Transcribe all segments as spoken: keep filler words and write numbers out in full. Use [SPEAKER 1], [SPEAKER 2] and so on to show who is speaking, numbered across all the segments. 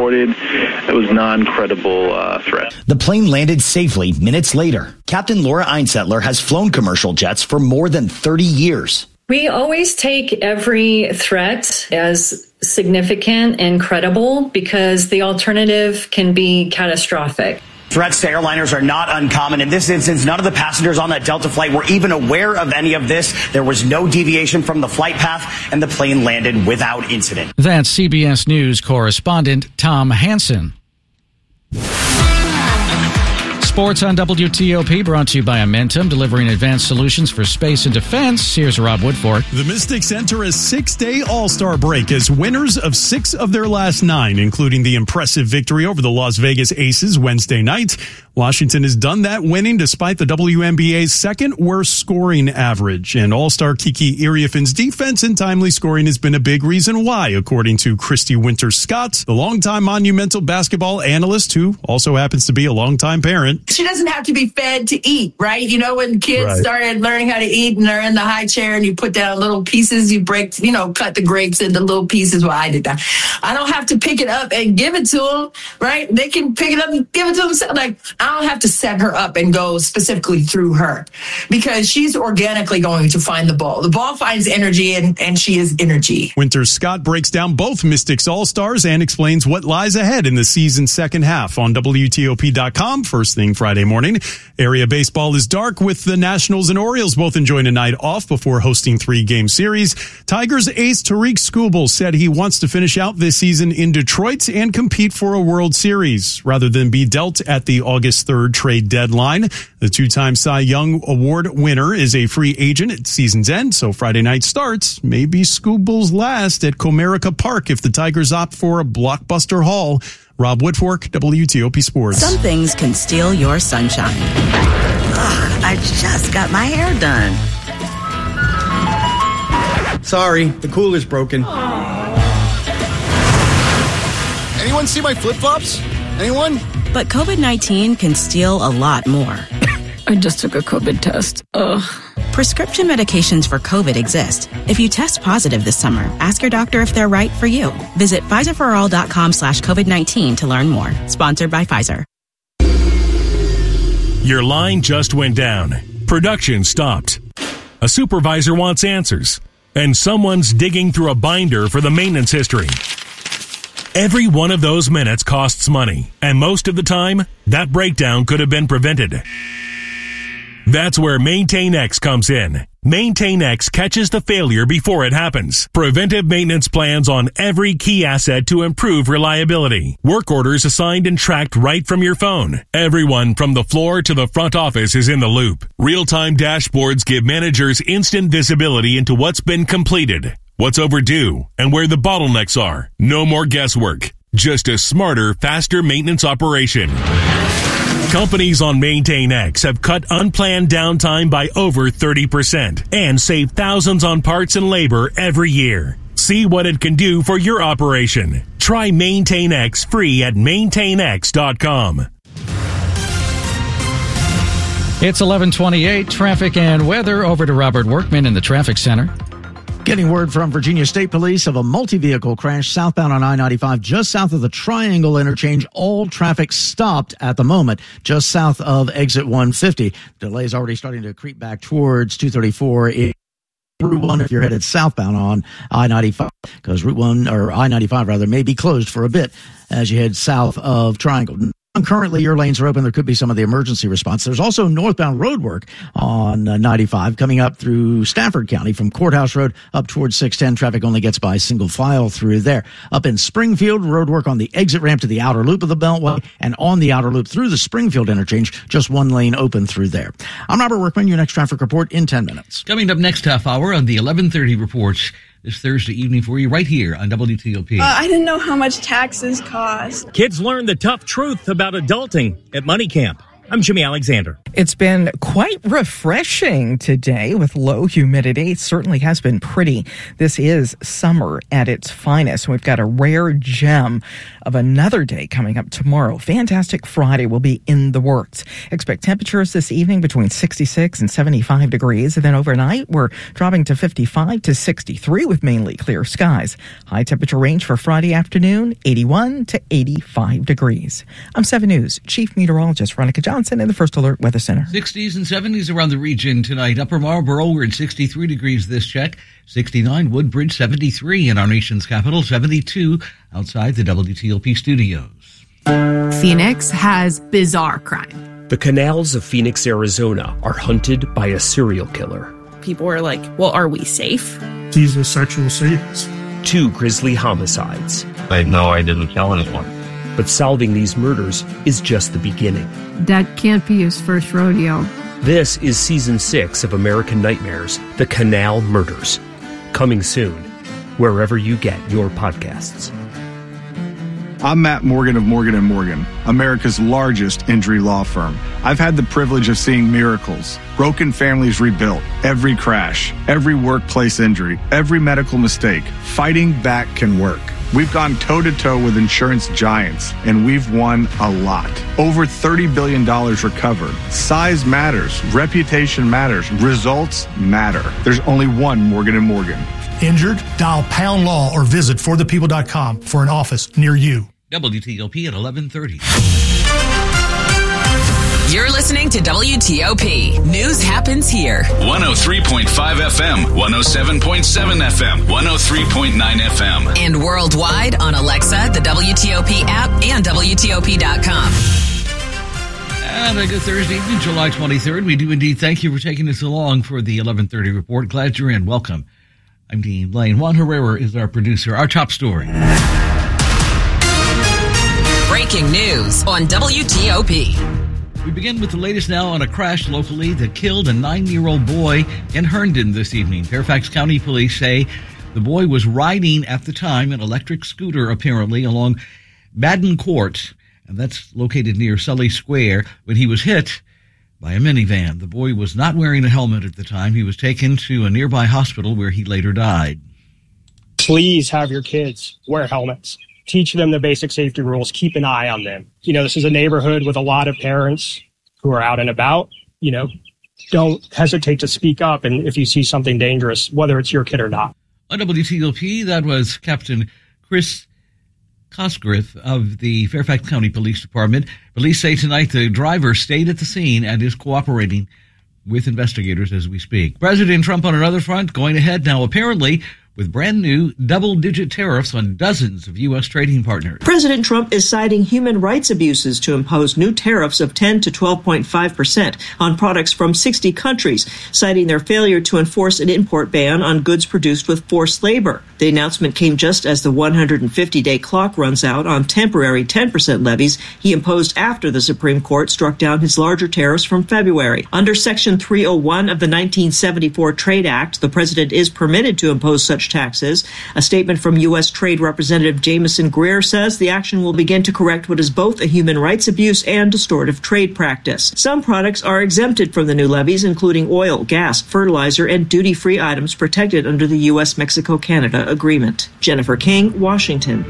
[SPEAKER 1] reported. It was non-credible uh, threat.
[SPEAKER 2] The plane landed safely minutes later. Captain Laura Einsettler has flown commercial jets for more than thirty years.
[SPEAKER 3] We always take every threat as significant and credible because the alternative can be catastrophic.
[SPEAKER 2] Threats to airliners are not uncommon. In this instance, none of the passengers on that Delta flight were even aware of any of this. There was no deviation from the flight path, and the plane landed without incident.
[SPEAKER 4] That's C B S News correspondent Tom Hansen. Sports on W T O P brought to you by Amentum, delivering advanced solutions for space and defense. Here's Rob Woodfork.
[SPEAKER 5] The Mystics enter a six-day All-Star break as winners of six of their last nine, including the impressive victory over the Las Vegas Aces Wednesday night. Washington has done that, winning despite the W N B A's second-worst scoring average. And All-Star Kiki Iriafin's defense and timely scoring has been a big reason why, according to Christy Winter-Scott, the longtime Monumental basketball analyst who also happens to be a longtime parent.
[SPEAKER 6] She doesn't have to be fed to eat, right? You know, when kids right. started learning how to eat and they're in the high chair and you put down little pieces, you break, you know, cut the grapes into little pieces. Well, I did that. I don't have to pick it up and give it to them, right? They can pick it up and give it to themselves. Like, I don't have to set her up and go specifically through her because she's organically going to find the ball. The ball finds energy and, and she is energy.
[SPEAKER 5] Winter-Scott breaks down both Mystics All-Stars and explains what lies ahead in the season's second half on W T O P dot com. First thing Friday morning. Area baseball is dark with the Nationals and Orioles both enjoying a night off before hosting three-game series. Tigers ace Tariq Skubal said he wants to finish out this season in Detroit and compete for a World Series rather than be dealt at the August third trade deadline. The two-time Cy Young Award winner is a free agent at season's end, so Friday night starts may be Skubal's last at Comerica Park if the Tigers opt for a blockbuster haul. Rob Woodfork, W T O P Sports.
[SPEAKER 7] Some things can steal your sunshine. Ugh, I just got my hair done.
[SPEAKER 8] Sorry, the cooler's broken.
[SPEAKER 9] Anyone see my flip-flops? Anyone?
[SPEAKER 7] But COVID nineteen can steal a lot more.
[SPEAKER 10] I just took a COVID test. Ugh.
[SPEAKER 7] Prescription medications for COVID exist. If you test positive this summer, ask your doctor if they're right for you. Visit Pfizer for all dot com slash COVID nineteen to learn more. Sponsored by Pfizer.
[SPEAKER 11] Your line just went down. Production stopped. A supervisor wants answers. And someone's digging through a binder for the maintenance history. Every one of those minutes costs money. And most of the time, that breakdown could have been prevented. That's where MaintainX comes in. MaintainX catches the failure before it happens. Preventive maintenance plans on every key asset to improve reliability. Work orders assigned and tracked right from your phone. Everyone from the floor to the front office is in the loop. Real-time dashboards give managers instant visibility into what's been completed, what's overdue, and where the bottlenecks are. No more guesswork. Just a smarter, faster maintenance operation. Companies on MaintainX have cut unplanned downtime by over thirty percent and save thousands on parts and labor every year. See what it can do for your operation. Try MaintainX free at maintain x dot com.
[SPEAKER 4] It's eleven twenty-eight. Traffic and weather. Over to Robert Workman in the traffic center.
[SPEAKER 12] Getting word from Virginia State Police of a multi-vehicle crash southbound on I ninety-five just south of the Triangle interchange. All traffic stopped at the moment just south of exit one fifty. Delays already starting to creep back towards two thirty-four. Route one if you're headed southbound on I ninety-five, because Route one, or I ninety-five rather, may be closed for a bit as you head south of Triangle. Currently, your lanes are open. There could be some of the emergency response. There's also northbound road work on uh, ninety-five coming up through Stafford County from Courthouse Road up towards six ten. Traffic only gets by single file through there. Up in Springfield, road work on the exit ramp to the outer loop of the Beltway and on the outer loop through the Springfield interchange. Just one lane open through there. I'm Robert Workman, your next traffic report in ten minutes.
[SPEAKER 13] Coming up next half hour on the eleven thirty reports this Thursday evening for you right here on W T O P.
[SPEAKER 14] Uh, I didn't know how much taxes cost.
[SPEAKER 15] Kids learn the tough truth about adulting at Money Camp.
[SPEAKER 14] I'm Jimmy Alexander.
[SPEAKER 15] It's been quite refreshing today with low humidity. It certainly has been pretty. This is summer at its finest. We've got a rare gem of another day coming up tomorrow. Fantastic Friday will be in the works. Expect temperatures this evening between sixty-six and seventy-five degrees. And then overnight, we're dropping to fifty-five to sixty-three with mainly clear skies. High temperature range for Friday afternoon, eighty-one to eighty-five degrees. I'm seven News Chief Meteorologist Veronica Johnson in the First Alert Weather Center.
[SPEAKER 13] sixties and seventies around the region tonight. Upper Marlboro, we're at sixty-three degrees this check. sixty-nine Woodbridge, seventy-three in our nation's capital, seventy-two outside the W T O P studios.
[SPEAKER 16] Phoenix has bizarre crime.
[SPEAKER 17] The canals of Phoenix, Arizona are hunted by a serial killer.
[SPEAKER 18] People are like, well, are we safe?
[SPEAKER 19] He's a sexual sadist.
[SPEAKER 17] Two grisly homicides.
[SPEAKER 20] I know I didn't kill anyone.
[SPEAKER 17] But solving these murders is just the beginning.
[SPEAKER 10] That can't be his first rodeo.
[SPEAKER 17] This is season six of American Nightmares, The Canal Murders. Coming soon, wherever you get your podcasts.
[SPEAKER 21] I'm Matt Morgan of Morgan and Morgan, America's largest injury law firm. I've had the privilege of seeing miracles, broken families rebuilt, every crash, every workplace injury, every medical mistake. Fighting back can work. We've gone toe-to-toe with insurance giants, and we've won a lot. Over thirty billion dollars recovered. Size matters. Reputation matters. Results matter. There's only one Morgan and Morgan.
[SPEAKER 19] Injured? Dial Pound Law or visit for the people dot com for an office near you.
[SPEAKER 13] W T O P at eleven thirty.
[SPEAKER 22] You're listening to W T O P. News happens here.
[SPEAKER 23] one oh three point five F M, one oh seven point seven F M, one oh three point nine F M.
[SPEAKER 22] And worldwide on Alexa, the W T O P app, and W T O P dot com.
[SPEAKER 13] And a good Thursday evening, July twenty-third. We do indeed thank you for taking us along for the eleven thirty report. Glad you're in. Welcome. I'm Dean Blaine. Juan Herrera is our producer. Our top story.
[SPEAKER 22] Breaking news on W T O P.
[SPEAKER 13] We begin with the latest now on a crash locally that killed a nine-year-old boy in Herndon this evening. Fairfax County Police say the boy was riding at the time an electric scooter, apparently, along Baden Court, and that's located near Sully Square, when he was hit by a minivan. The boy was not wearing a helmet at the time. He was taken to a nearby hospital where he later died.
[SPEAKER 24] Please have your kids wear helmets. Teach them the basic safety rules. Keep an eye on them. You know, this is a neighborhood with a lot of parents who are out and about. You know, don't hesitate to speak up. And if you see something dangerous, whether it's your kid or not.
[SPEAKER 13] On W T O P, that was Captain Chris Cosgrith of the Fairfax County Police Department. Police say tonight the driver stayed at the scene and is cooperating with investigators as we speak. President Trump on another front going ahead now, apparently, with brand new double-digit tariffs on dozens of U S trading partners.
[SPEAKER 25] President Trump is citing human rights abuses to impose new tariffs of ten to twelve point five percent on products from sixty countries, citing their failure to enforce an import ban on goods produced with forced labor. The announcement came just as the one hundred fifty day clock runs out on temporary ten percent levies he imposed after the Supreme Court struck down his larger tariffs from February. Under Section three oh one of the nineteen seventy-four Trade Act, the president is permitted to impose such taxes. A statement from U S. Trade Representative Jamison Greer says the action will begin to correct what is both a human rights abuse and distortive trade practice. Some products are exempted from the new levies, including oil, gas, fertilizer, and duty-free items protected under the U S Mexico Canada agreement. Jennifer King, Washington.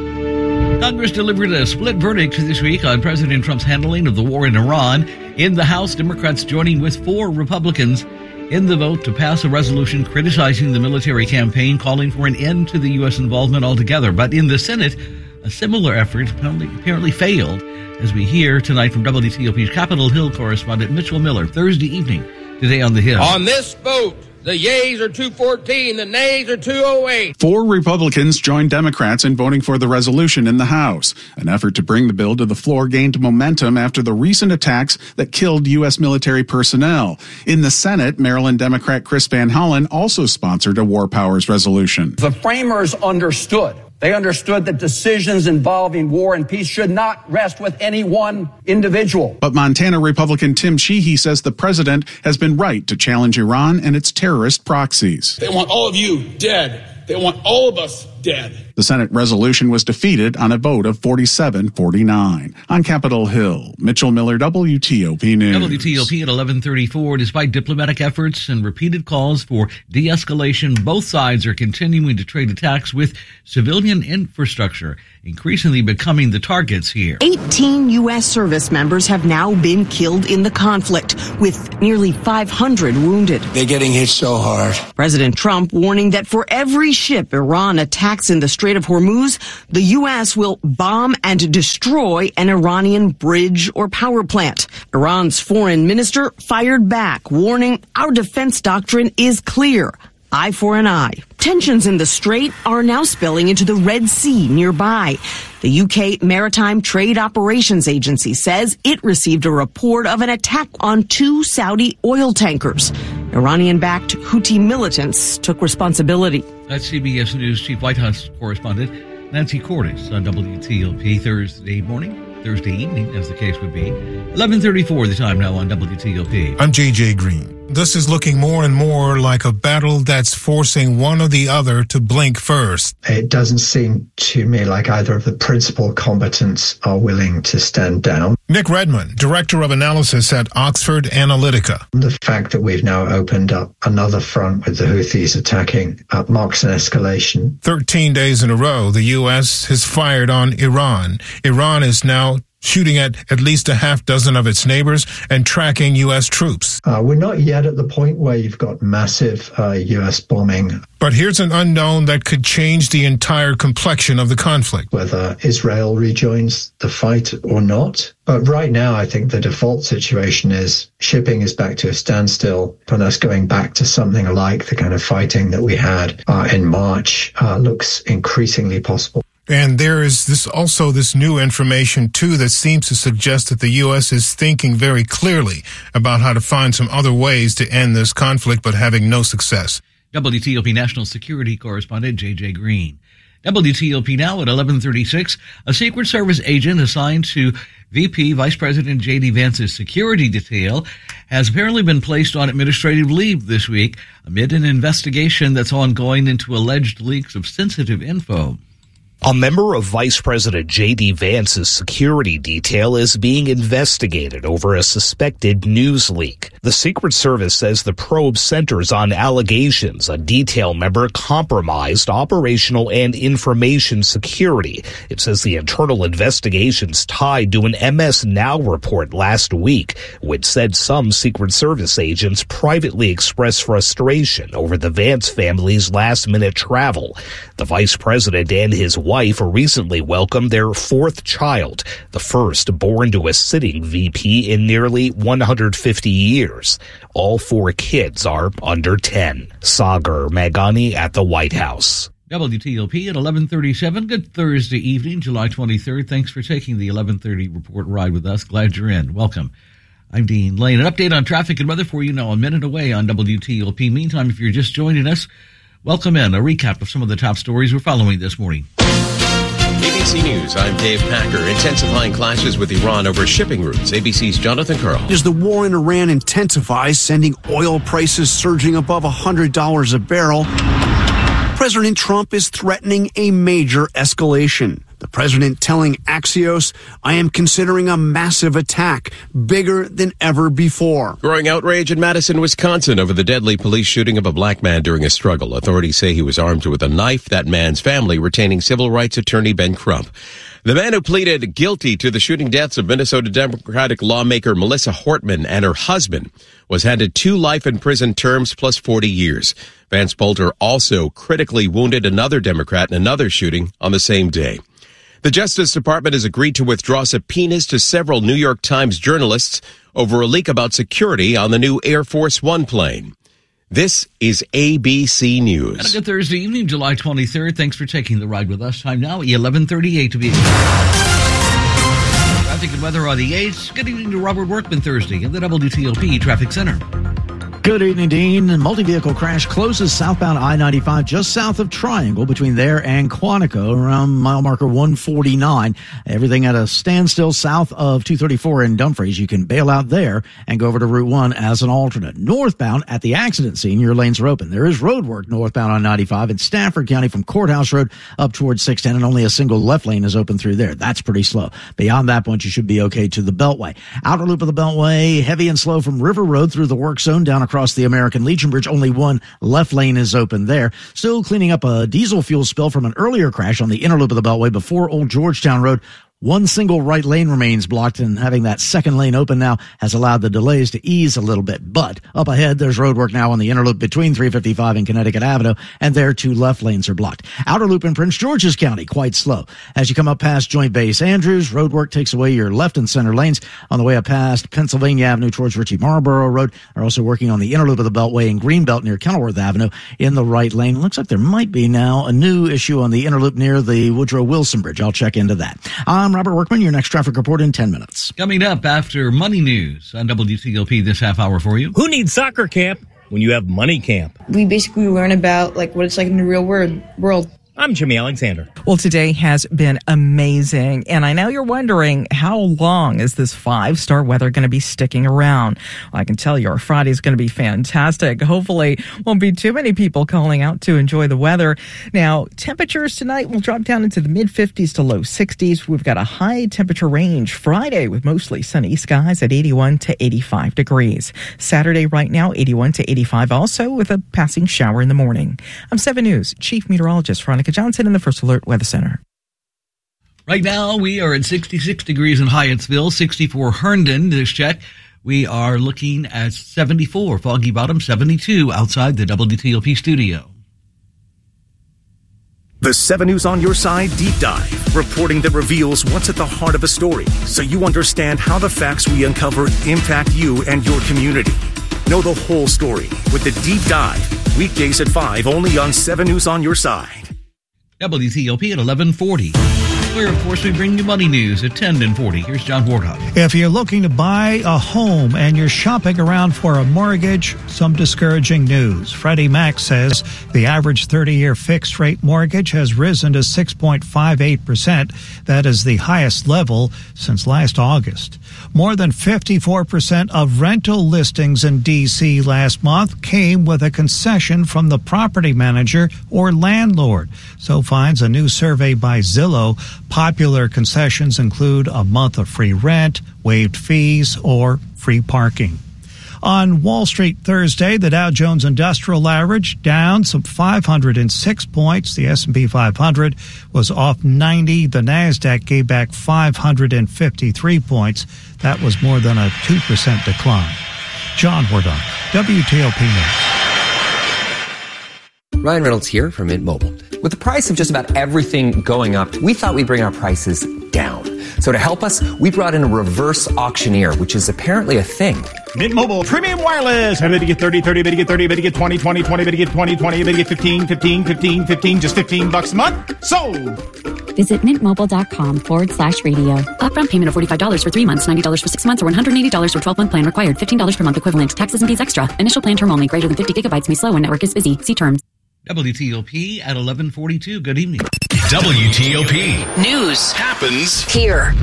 [SPEAKER 13] Congress delivered a split verdict this week on President Trump's handling of the war in Iran. In the House, Democrats joining with four Republicans in the vote to pass a resolution criticizing the military campaign, calling for an end to the U S involvement altogether. But in the Senate, a similar effort apparently, apparently failed, as we hear tonight from W T O P's Capitol Hill correspondent Mitchell Miller, Thursday evening, today on the Hill.
[SPEAKER 26] On this vote, the yeas are two fourteen, the nays are two oh eight.
[SPEAKER 27] Four Republicans joined Democrats in voting for the resolution in the House. An effort to bring the bill to the floor gained momentum after the recent attacks that killed U S military personnel. In the Senate, Maryland Democrat Chris Van Hollen also sponsored a war powers resolution.
[SPEAKER 28] The framers understood. They understood that decisions involving war and peace should not rest with any one individual.
[SPEAKER 27] But Montana Republican Tim Sheehy says the president has been right to challenge Iran and its terrorist proxies.
[SPEAKER 29] They want all of you dead. They want all of us
[SPEAKER 26] dead.
[SPEAKER 27] The Senate resolution was defeated on a vote of forty-seven forty-nine. On Capitol Hill, Mitchell Miller, W T O P News.
[SPEAKER 13] W T O P at eleven thirty-four. Despite diplomatic efforts and repeated calls for de-escalation, both sides are continuing to trade attacks with civilian infrastructure, increasingly becoming the targets here.
[SPEAKER 1] eighteen U S service members have now been killed in the conflict, with nearly five hundred wounded.
[SPEAKER 2] They're getting hit so hard.
[SPEAKER 1] President Trump warning that for every ship Iran attacks in the Strait of Hormuz, the U S will bomb and destroy an Iranian bridge or power plant. Iran's foreign minister fired back, warning our defense doctrine is clear. Eye for an eye. Tensions in the strait are now spilling into the Red Sea nearby. The U K Maritime Trade Operations Agency says it received a report of an attack on two Saudi oil tankers. Iranian-backed Houthi militants took responsibility.
[SPEAKER 13] That's C B S News Chief White House correspondent Nancy Cordes on W T O P Thursday morning, Thursday evening, as the case would be. eleven thirty-four the time now on W T O P.
[SPEAKER 3] I'm J J Green. This is looking more and more like a battle that's forcing one or the other to blink first.
[SPEAKER 5] It doesn't seem to me like either of the principal combatants are willing to stand down.
[SPEAKER 3] Nick Redmond, Director of Analysis at Oxford Analytica.
[SPEAKER 5] The fact that we've now opened up another front with the Houthis attacking uh, marks an escalation.
[SPEAKER 3] Thirteen days in a row, the U S has fired on Iran. Iran is now shooting at at least a half dozen of its neighbors and tracking U S troops.
[SPEAKER 5] Uh, we're not yet at the point where you've got massive uh, U S bombing.
[SPEAKER 3] But here's an unknown that could change the entire complexion of the conflict.
[SPEAKER 5] Whether Israel rejoins the fight or not. But right now, I think the default situation is shipping is back to a standstill, and us going back to something like the kind of fighting that we had uh, in March uh, looks increasingly possible.
[SPEAKER 3] And there is this also this new information, too, that seems to suggest that the U S is thinking very clearly about how to find some other ways to end this conflict, but having no success.
[SPEAKER 13] W T O P National Security Correspondent J J Green. W T O P now at eleven thirty-six. A Secret Service agent assigned to V P Vice President J D Vance's security detail has apparently been placed on administrative leave this week amid an investigation that's ongoing into alleged leaks of sensitive info.
[SPEAKER 6] A member of Vice President J D Vance's security detail is being investigated over a suspected news leak. The Secret Service says the probe centers on allegations a detail member compromised operational and information security. It says the internal investigation's tied to an M S Now report last week, which said some Secret Service agents privately expressed frustration over the Vance family's last-minute travel. The Vice President and his wife wife recently welcomed their fourth child, the first born to a sitting V P in nearly one hundred fifty years. All four kids are under ten. Sagar Meghani at the White House.
[SPEAKER 13] W T O P at eleven thirty-seven. Good Thursday evening, July twenty-third. Thanks for taking the eleven thirty report ride with us. Glad you're in. Welcome. I'm Dean Lane. An update on traffic and weather for you now a minute away on W T O P. Meantime, if you're just joining us, welcome in. A recap of some of the top stories we're following this morning.
[SPEAKER 8] A B C News, I'm Dave Packer. Intensifying clashes with Iran over shipping routes. A B C's Jonathan Curl.
[SPEAKER 9] As the war in Iran intensifies, sending oil prices surging above one hundred dollars a barrel, President Trump is threatening a major escalation. The president telling Axios, I am considering a massive attack, bigger than ever before.
[SPEAKER 8] Growing outrage in Madison, Wisconsin over the deadly police shooting of a black man during a struggle. Authorities say he was armed with a knife. That man's family retaining civil rights attorney Ben Crump. The man who pleaded guilty to the shooting deaths of Minnesota Democratic lawmaker Melissa Hortman and her husband was handed two life in prison terms plus forty years. Vance Poulter also critically wounded another Democrat in another shooting on the same day. The Justice Department has agreed to withdraw subpoenas to several New York Times journalists over a leak about security on the new Air Force One plane. This is A B C News.
[SPEAKER 13] And a good Thursday evening, July twenty-third. Thanks for taking the ride with us. Time now, eleven thirty-eight to be Traffic and weather on the eighth. Good evening to Robert Workman Thursday in the W T O P Traffic Center.
[SPEAKER 2] Good evening, Dean. Multi-vehicle crash closes southbound I ninety-five just south of Triangle between there and Quantico around mile marker one forty-nine. Everything at a standstill south of two thirty-four in Dumfries. You can bail out there and go over to Route one as an alternate. Northbound at the accident scene, your lanes are open. There is road work northbound on ninety-five in Stafford County from Courthouse Road up towards six ten, and only a single left lane is open through there. That's pretty slow. Beyond that point, you should be okay to the Beltway. Outer loop of the Beltway, heavy and slow from River Road through the work zone down across the American Legion Bridge. Only one left lane is open there. Still cleaning up a diesel fuel spill from an earlier crash on the inner loop of the Beltway before Old Georgetown Road. One single right lane remains blocked, and having that second lane open now has allowed the delays to ease a little bit. But up ahead, there's road work now on the inner loop between three fifty-five and Connecticut Avenue, and there two left lanes are blocked. Outer loop in Prince George's County, quite slow. As you come up past Joint Base Andrews, road work takes away your left and center lanes. On the way up past Pennsylvania Avenue towards Ritchie Marlborough Road, they're also working on the inner loop of the Beltway in Greenbelt near Kenilworth Avenue in the right lane. Looks like there might be now a new issue on the inner loop near the Woodrow Wilson Bridge. I'll check into that. I'm Robert Workman, your next traffic report in ten minutes.
[SPEAKER 13] Coming up after Money News on W T O P this half hour for you.
[SPEAKER 4] Who needs soccer camp when you have money camp?
[SPEAKER 7] We basically learn about like what it's like in the real world. world.
[SPEAKER 4] I'm Jimmy Alexander.
[SPEAKER 11] Well, today has been amazing, and I know you're wondering how long is this five-star weather going to be sticking around? Well, I can tell you our Friday is going to be fantastic. Hopefully, won't be too many people calling out to enjoy the weather. Now, temperatures tonight will drop down into the mid-fifties to low sixties. We've got a high temperature range Friday with mostly sunny skies at eighty-one to eighty-five degrees. Saturday right now, eighty-one to eighty-five, also with a passing shower in the morning. I'm seven News Chief Meteorologist Veronica Johnson in the First Alert Weather Center.
[SPEAKER 13] Right now, we are at sixty-six degrees in Hyattsville, sixty-four Herndon. This check, we are looking at seventy-four, Foggy Bottom, seventy-two outside the W T O P studio.
[SPEAKER 12] The seven News on Your Side Deep Dive, reporting that reveals what's at the heart of a story, so you understand how the facts we uncover impact you and your community. Know the whole story with the Deep Dive, weekdays at five, only on seven News on Your Side.
[SPEAKER 13] W T O P at eleven forty. Where, of course, we bring you money news at ten and forty. Here's John Warthog.
[SPEAKER 14] If you're looking to buy a home and you're shopping around for a mortgage, some discouraging news. Freddie Mac says the average thirty-year fixed-rate mortgage has risen to six point five eight percent. That is the highest level since last August. More than fifty-four percent of rental listings in D C last month came with a concession from the property manager or landlord. So finds a new survey by Zillow. Popular concessions include a month of free rent, waived fees, or free parking. On Wall Street Thursday, the Dow Jones Industrial Average down some five hundred six points. The S and P five hundred was off ninety. The NASDAQ gave back five hundred fifty-three points. That was more than a two percent decline. John Wardock, W T O P News.
[SPEAKER 15] Ryan Reynolds here from Mint Mobile. With the price of just about everything going up, we thought we'd bring our prices down. So to help us, we brought in a reverse auctioneer, which is apparently a thing.
[SPEAKER 16] Mint Mobile Premium Wireless. How did you get thirty, thirty, bet you get thirty, bet you get twenty, twenty, twenty, bet you get twenty, twenty, bet you get fifteen, fifteen, fifteen, fifteen, just fifteen bucks a month? Sold!
[SPEAKER 29] Visit mintmobile.com forward slash radio. Upfront payment of forty-five dollars for three months, ninety dollars for six months, or one hundred eighty dollars for twelve-month plan required. fifteen dollars per month equivalent. Taxes and fees extra. Initial plan term only. Greater than fifty gigabytes may slow when network is busy. See terms.
[SPEAKER 13] W T O P at eleven forty-two. Good evening.
[SPEAKER 23] W T O P.
[SPEAKER 22] News
[SPEAKER 23] happens
[SPEAKER 22] here.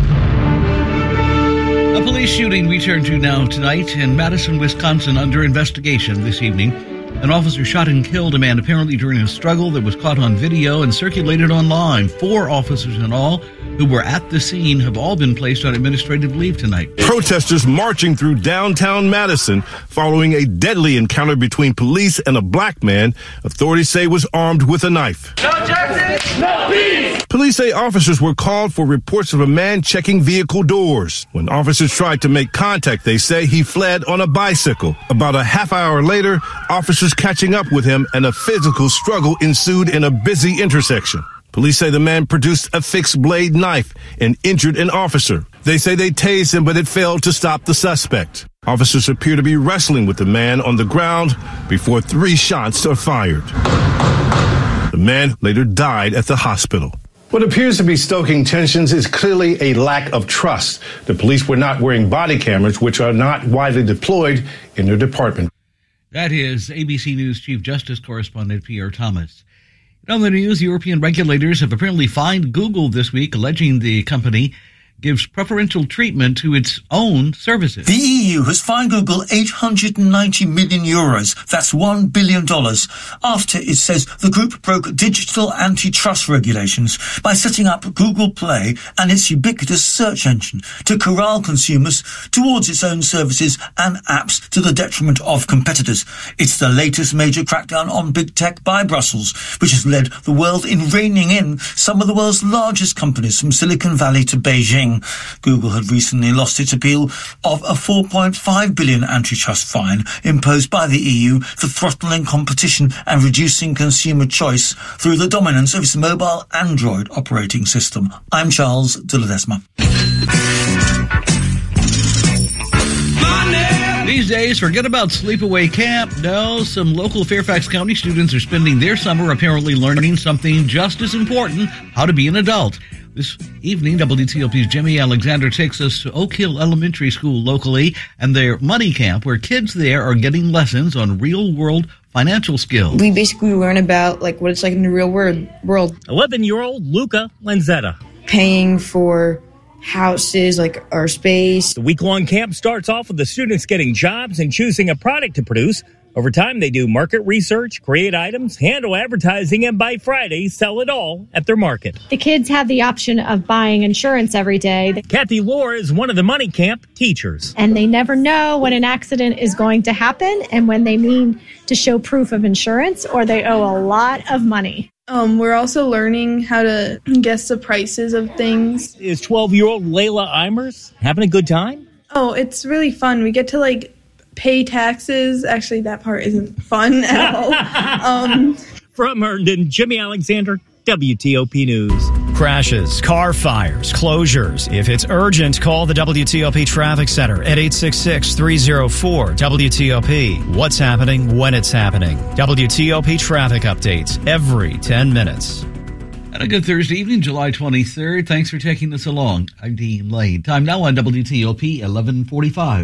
[SPEAKER 13] A police shooting we turn to now tonight in Madison, Wisconsin, under investigation this evening. An officer shot and killed a man apparently during a struggle that was caught on video and circulated online. Four officers in all who were at the scene have all been placed on administrative leave tonight.
[SPEAKER 30] Protesters marching through downtown Madison following a deadly encounter between police and a black man authorities say was armed with a knife.
[SPEAKER 31] No justice, no peace!
[SPEAKER 30] Police say officers were called for reports of a man checking vehicle doors. When officers tried to make contact, they say he fled on a bicycle. About a half hour later, officers catching up with him and a physical struggle ensued in a busy intersection. Police say the man produced a fixed blade knife and injured an officer. They say they tased him, but it failed to stop the suspect. Officers appear to be wrestling with the man on the ground before three shots are fired. The man later died at the hospital.
[SPEAKER 32] What appears to be stoking tensions is clearly a lack of trust. The police were not wearing body cameras, which are not widely deployed in their department.
[SPEAKER 13] That is A B C News Chief Justice Correspondent Pierre Thomas. On the news, European regulators have apparently fined Google this week, alleging the company gives preferential treatment to its own services.
[SPEAKER 1] The E U has fined Google eight hundred ninety million euros, that's one billion dollars, after it says the group broke digital antitrust regulations by setting up Google Play and its ubiquitous search engine to corral consumers towards its own services and apps to the detriment of competitors. It's the latest major crackdown on big tech by Brussels, which has led the world in reining in some of the world's largest companies from Silicon Valley to Beijing. Google had recently lost its appeal of a four point five billion dollars antitrust fine imposed by the E U for throttling competition and reducing consumer choice through the dominance of its mobile Android operating system. I'm Charles de Ledesma.
[SPEAKER 13] These days, forget about sleepaway camp. No, some local Fairfax County students are spending their summer apparently learning something just as important, how to be an adult. This evening, W T O P's Jimmy Alexander takes us to Oak Hill Elementary School locally and their money camp, where kids there are getting lessons on real-world financial skills.
[SPEAKER 7] We basically learn about like what it's like in the real world. world.
[SPEAKER 4] eleven-year-old Luca Lanzetta.
[SPEAKER 7] Paying for houses, like our space.
[SPEAKER 4] The week-long camp starts off with the students getting jobs and choosing a product to produce. Over time, they do market research, create items, handle advertising, and by Friday, sell it all at their market.
[SPEAKER 10] The kids have the option of buying insurance every day.
[SPEAKER 4] Kathy Lohr is one of the money camp teachers.
[SPEAKER 10] And they never know when an accident is going to happen and when they need to show proof of insurance or they owe a lot of money.
[SPEAKER 17] Um, we're also learning how to guess the prices of things.
[SPEAKER 4] Is twelve-year-old Layla Eimers having a good time?
[SPEAKER 17] Oh, it's really fun. We get to, like, pay taxes. Actually, that part isn't fun at all. Um,
[SPEAKER 4] From Herndon, Jimmy Alexander, W T O P News.
[SPEAKER 18] Crashes, car fires, closures. If it's urgent, call the W T O P Traffic Center at eight six six, three oh four, W T O P. What's happening when it's happening. W T O P traffic updates every ten minutes.
[SPEAKER 13] And a good Thursday evening, July twenty-third. Thanks for taking us along. I'm Dean Lane. Time now on W T O P eleven forty-five.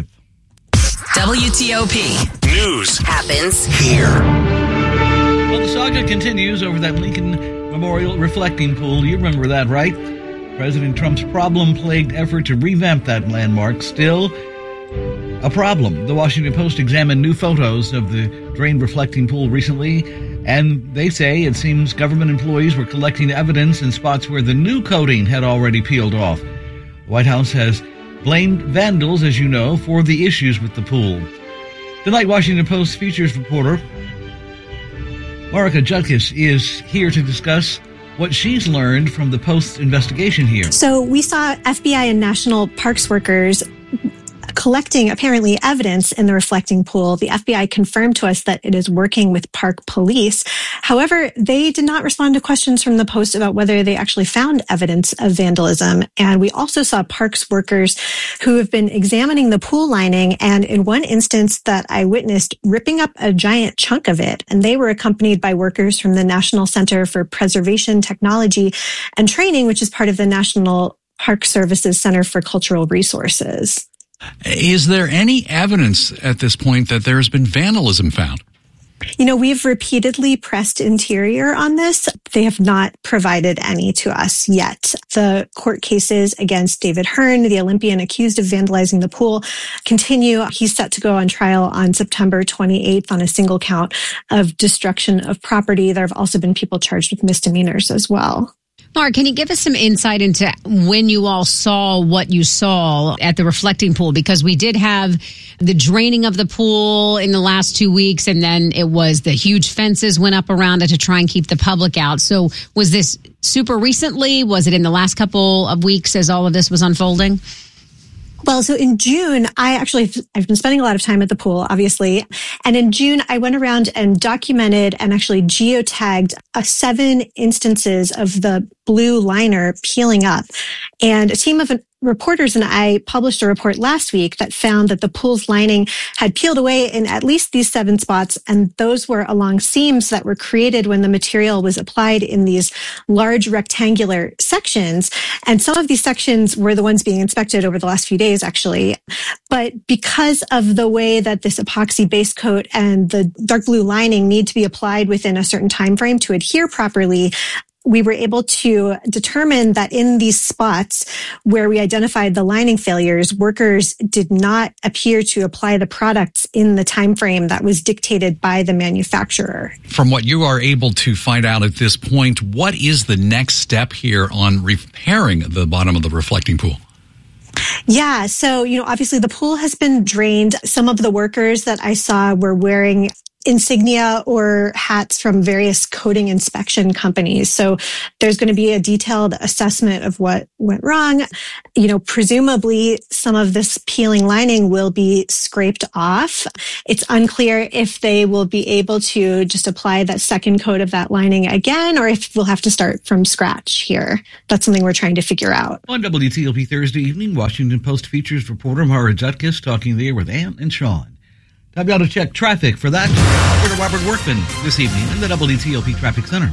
[SPEAKER 22] W T O P
[SPEAKER 23] News
[SPEAKER 22] happens
[SPEAKER 23] here.
[SPEAKER 13] Well, the saga continues over that Lincoln Memorial reflecting pool. You remember that, right? President Trump's problem-plagued effort to revamp that landmark still a problem. The Washington Post examined new photos of the drained reflecting pool recently, and they say it seems government employees were collecting evidence in spots where the new coating had already peeled off. The White House has blamed vandals, as you know, for the issues with the pool. Tonight, Washington Post features reporter Marika Judkis is here to discuss what she's learned from the Post's investigation here.
[SPEAKER 19] So we saw F B I and National Parks workers collecting apparently evidence in the reflecting pool. The F B I confirmed to us that it is working with park police. However, they did not respond to questions from the Post about whether they actually found evidence of vandalism. And we also saw parks workers who have been examining the pool lining, and in one instance that I witnessed, ripping up a giant chunk of it. And they were accompanied by workers from the National Center for Preservation Technology and Training, which is part of the National Park Service's Center for Cultural Resources.
[SPEAKER 20] Is there any evidence at this point that there has been vandalism found?
[SPEAKER 19] You know, we've repeatedly pressed Interior on this. They have not provided any to us yet. The court cases against David Hearn, the Olympian accused of vandalizing the pool, continue. He's set to go on trial on September twenty-eighth on a single count of destruction of property. There have also been people charged with misdemeanors as well.
[SPEAKER 21] Mark, can you give us some insight into when you all saw what you saw at the reflecting pool? Because we did have the draining of the pool in the last two weeks, and then it was the huge fences went up around it to try and keep the public out. So was this super recently? Was it in the last couple of weeks as all of this was unfolding?
[SPEAKER 19] Well, so in June, I actually, I've been spending a lot of time at the pool, obviously. And in June, I went around and documented and actually geotagged uh, seven instances of the blue liner peeling up. And a team of reporters and I published a report last week that found that the pool's lining had peeled away in at least these seven spots, and those were along seams that were created when the material was applied in these large rectangular sections. And some of these sections were the ones being inspected over the last few days, actually. But because of the way that this epoxy base coat and the dark blue lining need to be applied within a certain time frame to adhere properly, we were able to determine that in these spots where we identified the lining failures, workers did not appear to apply the products in the time frame that was dictated by the manufacturer.
[SPEAKER 20] From what you are able to find out at this point, what is the next step here on repairing the bottom of the reflecting pool?
[SPEAKER 19] Yeah. So, you know, obviously the pool has been drained. Some of the workers that I saw were wearing insignia or hats from various coating inspection companies. So there's going to be a detailed assessment of what went wrong. You know, presumably some of this peeling lining will be scraped off. It's unclear if they will be able to just apply that second coat of that lining again, or if we'll have to start from scratch here. That's something we're trying to figure out.
[SPEAKER 13] On W T O P Thursday evening, Washington Post features reporter Mara Jutkus talking there with Ann and Sean. Time now to check traffic for that. Reporter Robert Workman this evening in the W T O P Traffic Center.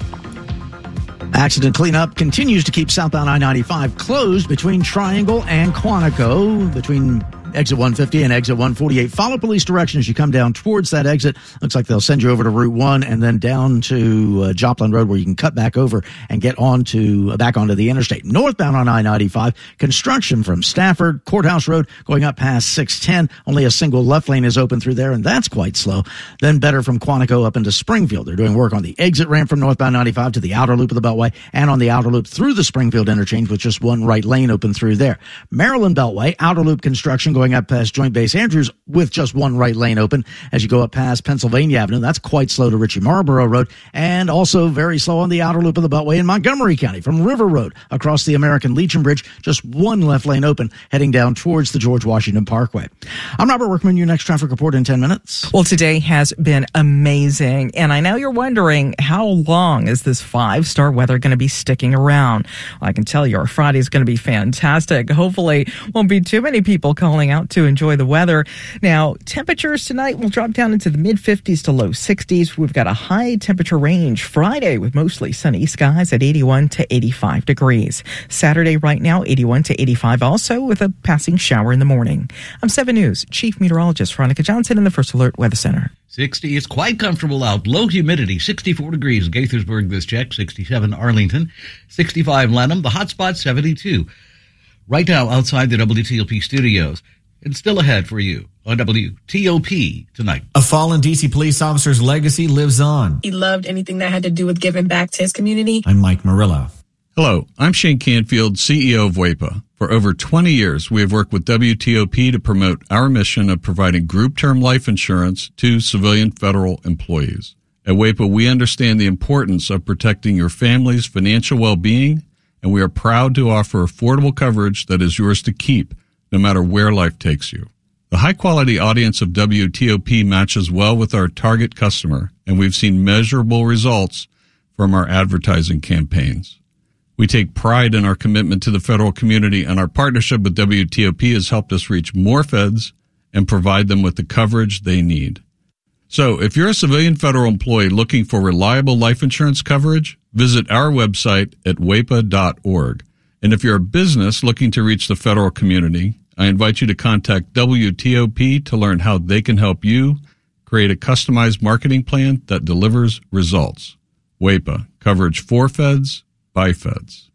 [SPEAKER 2] Accident cleanup continues to keep southbound I ninety-five closed between Triangle and Quantico, between exit one fifty and exit one forty-eight. Follow police direction as you come down towards that exit. Looks like they'll send you over to Route one and then down to uh, Joplin Road, where you can cut back over and get onto uh, back onto the interstate. Northbound on I ninety-five, construction from Stafford, Courthouse Road, going up past six ten. Only a single left lane is open through there, and that's quite slow. Then better from Quantico up into Springfield. They're doing work on the exit ramp from northbound ninety-five to the outer loop of the Beltway, and on the outer loop through the Springfield interchange with just one right lane open through there. Maryland Beltway, outer loop construction going up past Joint Base Andrews with just one right lane open as you go up past Pennsylvania Avenue. That's quite slow to Ritchie Marlboro Road, and also very slow on the outer loop of the Beltway in Montgomery County from River Road across the American Legion Bridge. Just one left lane open heading down towards the George Washington Parkway. I'm Robert Workman, your next traffic report in ten minutes.
[SPEAKER 3] Well, today has been amazing, and I know you're wondering, how long is this five-star weather going to be sticking around? Well, I can tell you our Friday is going to be fantastic. Hopefully won't be too many people calling out to enjoy the weather. Now, temperatures tonight will drop down into the mid fifties to low sixties. We've got a high temperature range Friday with mostly sunny skies at eighty-one to eighty-five degrees. Saturday right now, eighty-one to eighty-five, also with a passing shower in the morning. I'm seven News Chief Meteorologist Veronica Johnson in the First Alert Weather Center.
[SPEAKER 13] sixty is quite comfortable out. Low humidity, sixty-four degrees. Gaithersburg this check, sixty-seven Arlington, sixty-five Lanham. The hot spot, seventy-two. Right now outside the W T O P studios. And still ahead for you on W T O P tonight.
[SPEAKER 5] A fallen D C police officer's legacy lives on.
[SPEAKER 6] He loved anything that had to do with giving back to his community.
[SPEAKER 5] I'm Mike Murillo.
[SPEAKER 8] Hello, I'm Shane Canfield, C E O of WAEPA. For over twenty years, we have worked with W T O P to promote our mission of providing group term life insurance to civilian federal employees. At WAEPA, we understand the importance of protecting your family's financial well-being, and we are proud to offer affordable coverage that is yours to keep, no matter where life takes you. The high-quality audience of W T O P matches well with our target customer, and we've seen measurable results from our advertising campaigns. We take pride in our commitment to the federal community, and our partnership with W T O P has helped us reach more feds and provide them with the coverage they need. So, if you're a civilian federal employee looking for reliable life insurance coverage, visit our website at W A E P A dot org. And if you're a business looking to reach the federal community, I invite you to contact W T O P to learn how they can help you create a customized marketing plan that delivers results. W A E P A, coverage for feds, by feds.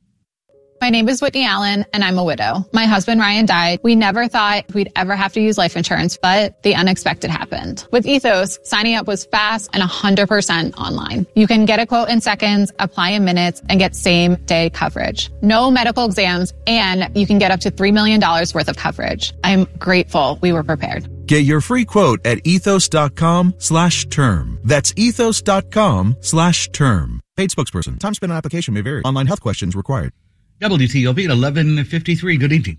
[SPEAKER 9] My name is Whitney Allen, and I'm a widow. My husband, Ryan, died. We never thought we'd ever have to use life insurance, but the unexpected happened. With Ethos, signing up was fast and one hundred percent online. You can get a quote in seconds, apply in minutes, and get same-day coverage. No medical exams, and you can get up to three million dollars worth of coverage. I'm grateful we were prepared.
[SPEAKER 11] Get your free quote at ethos.com slash term. That's ethos.com slash term. Paid spokesperson. Time spent on application may vary. Online health questions required.
[SPEAKER 13] W T O P at eleven fifty-three. Good evening.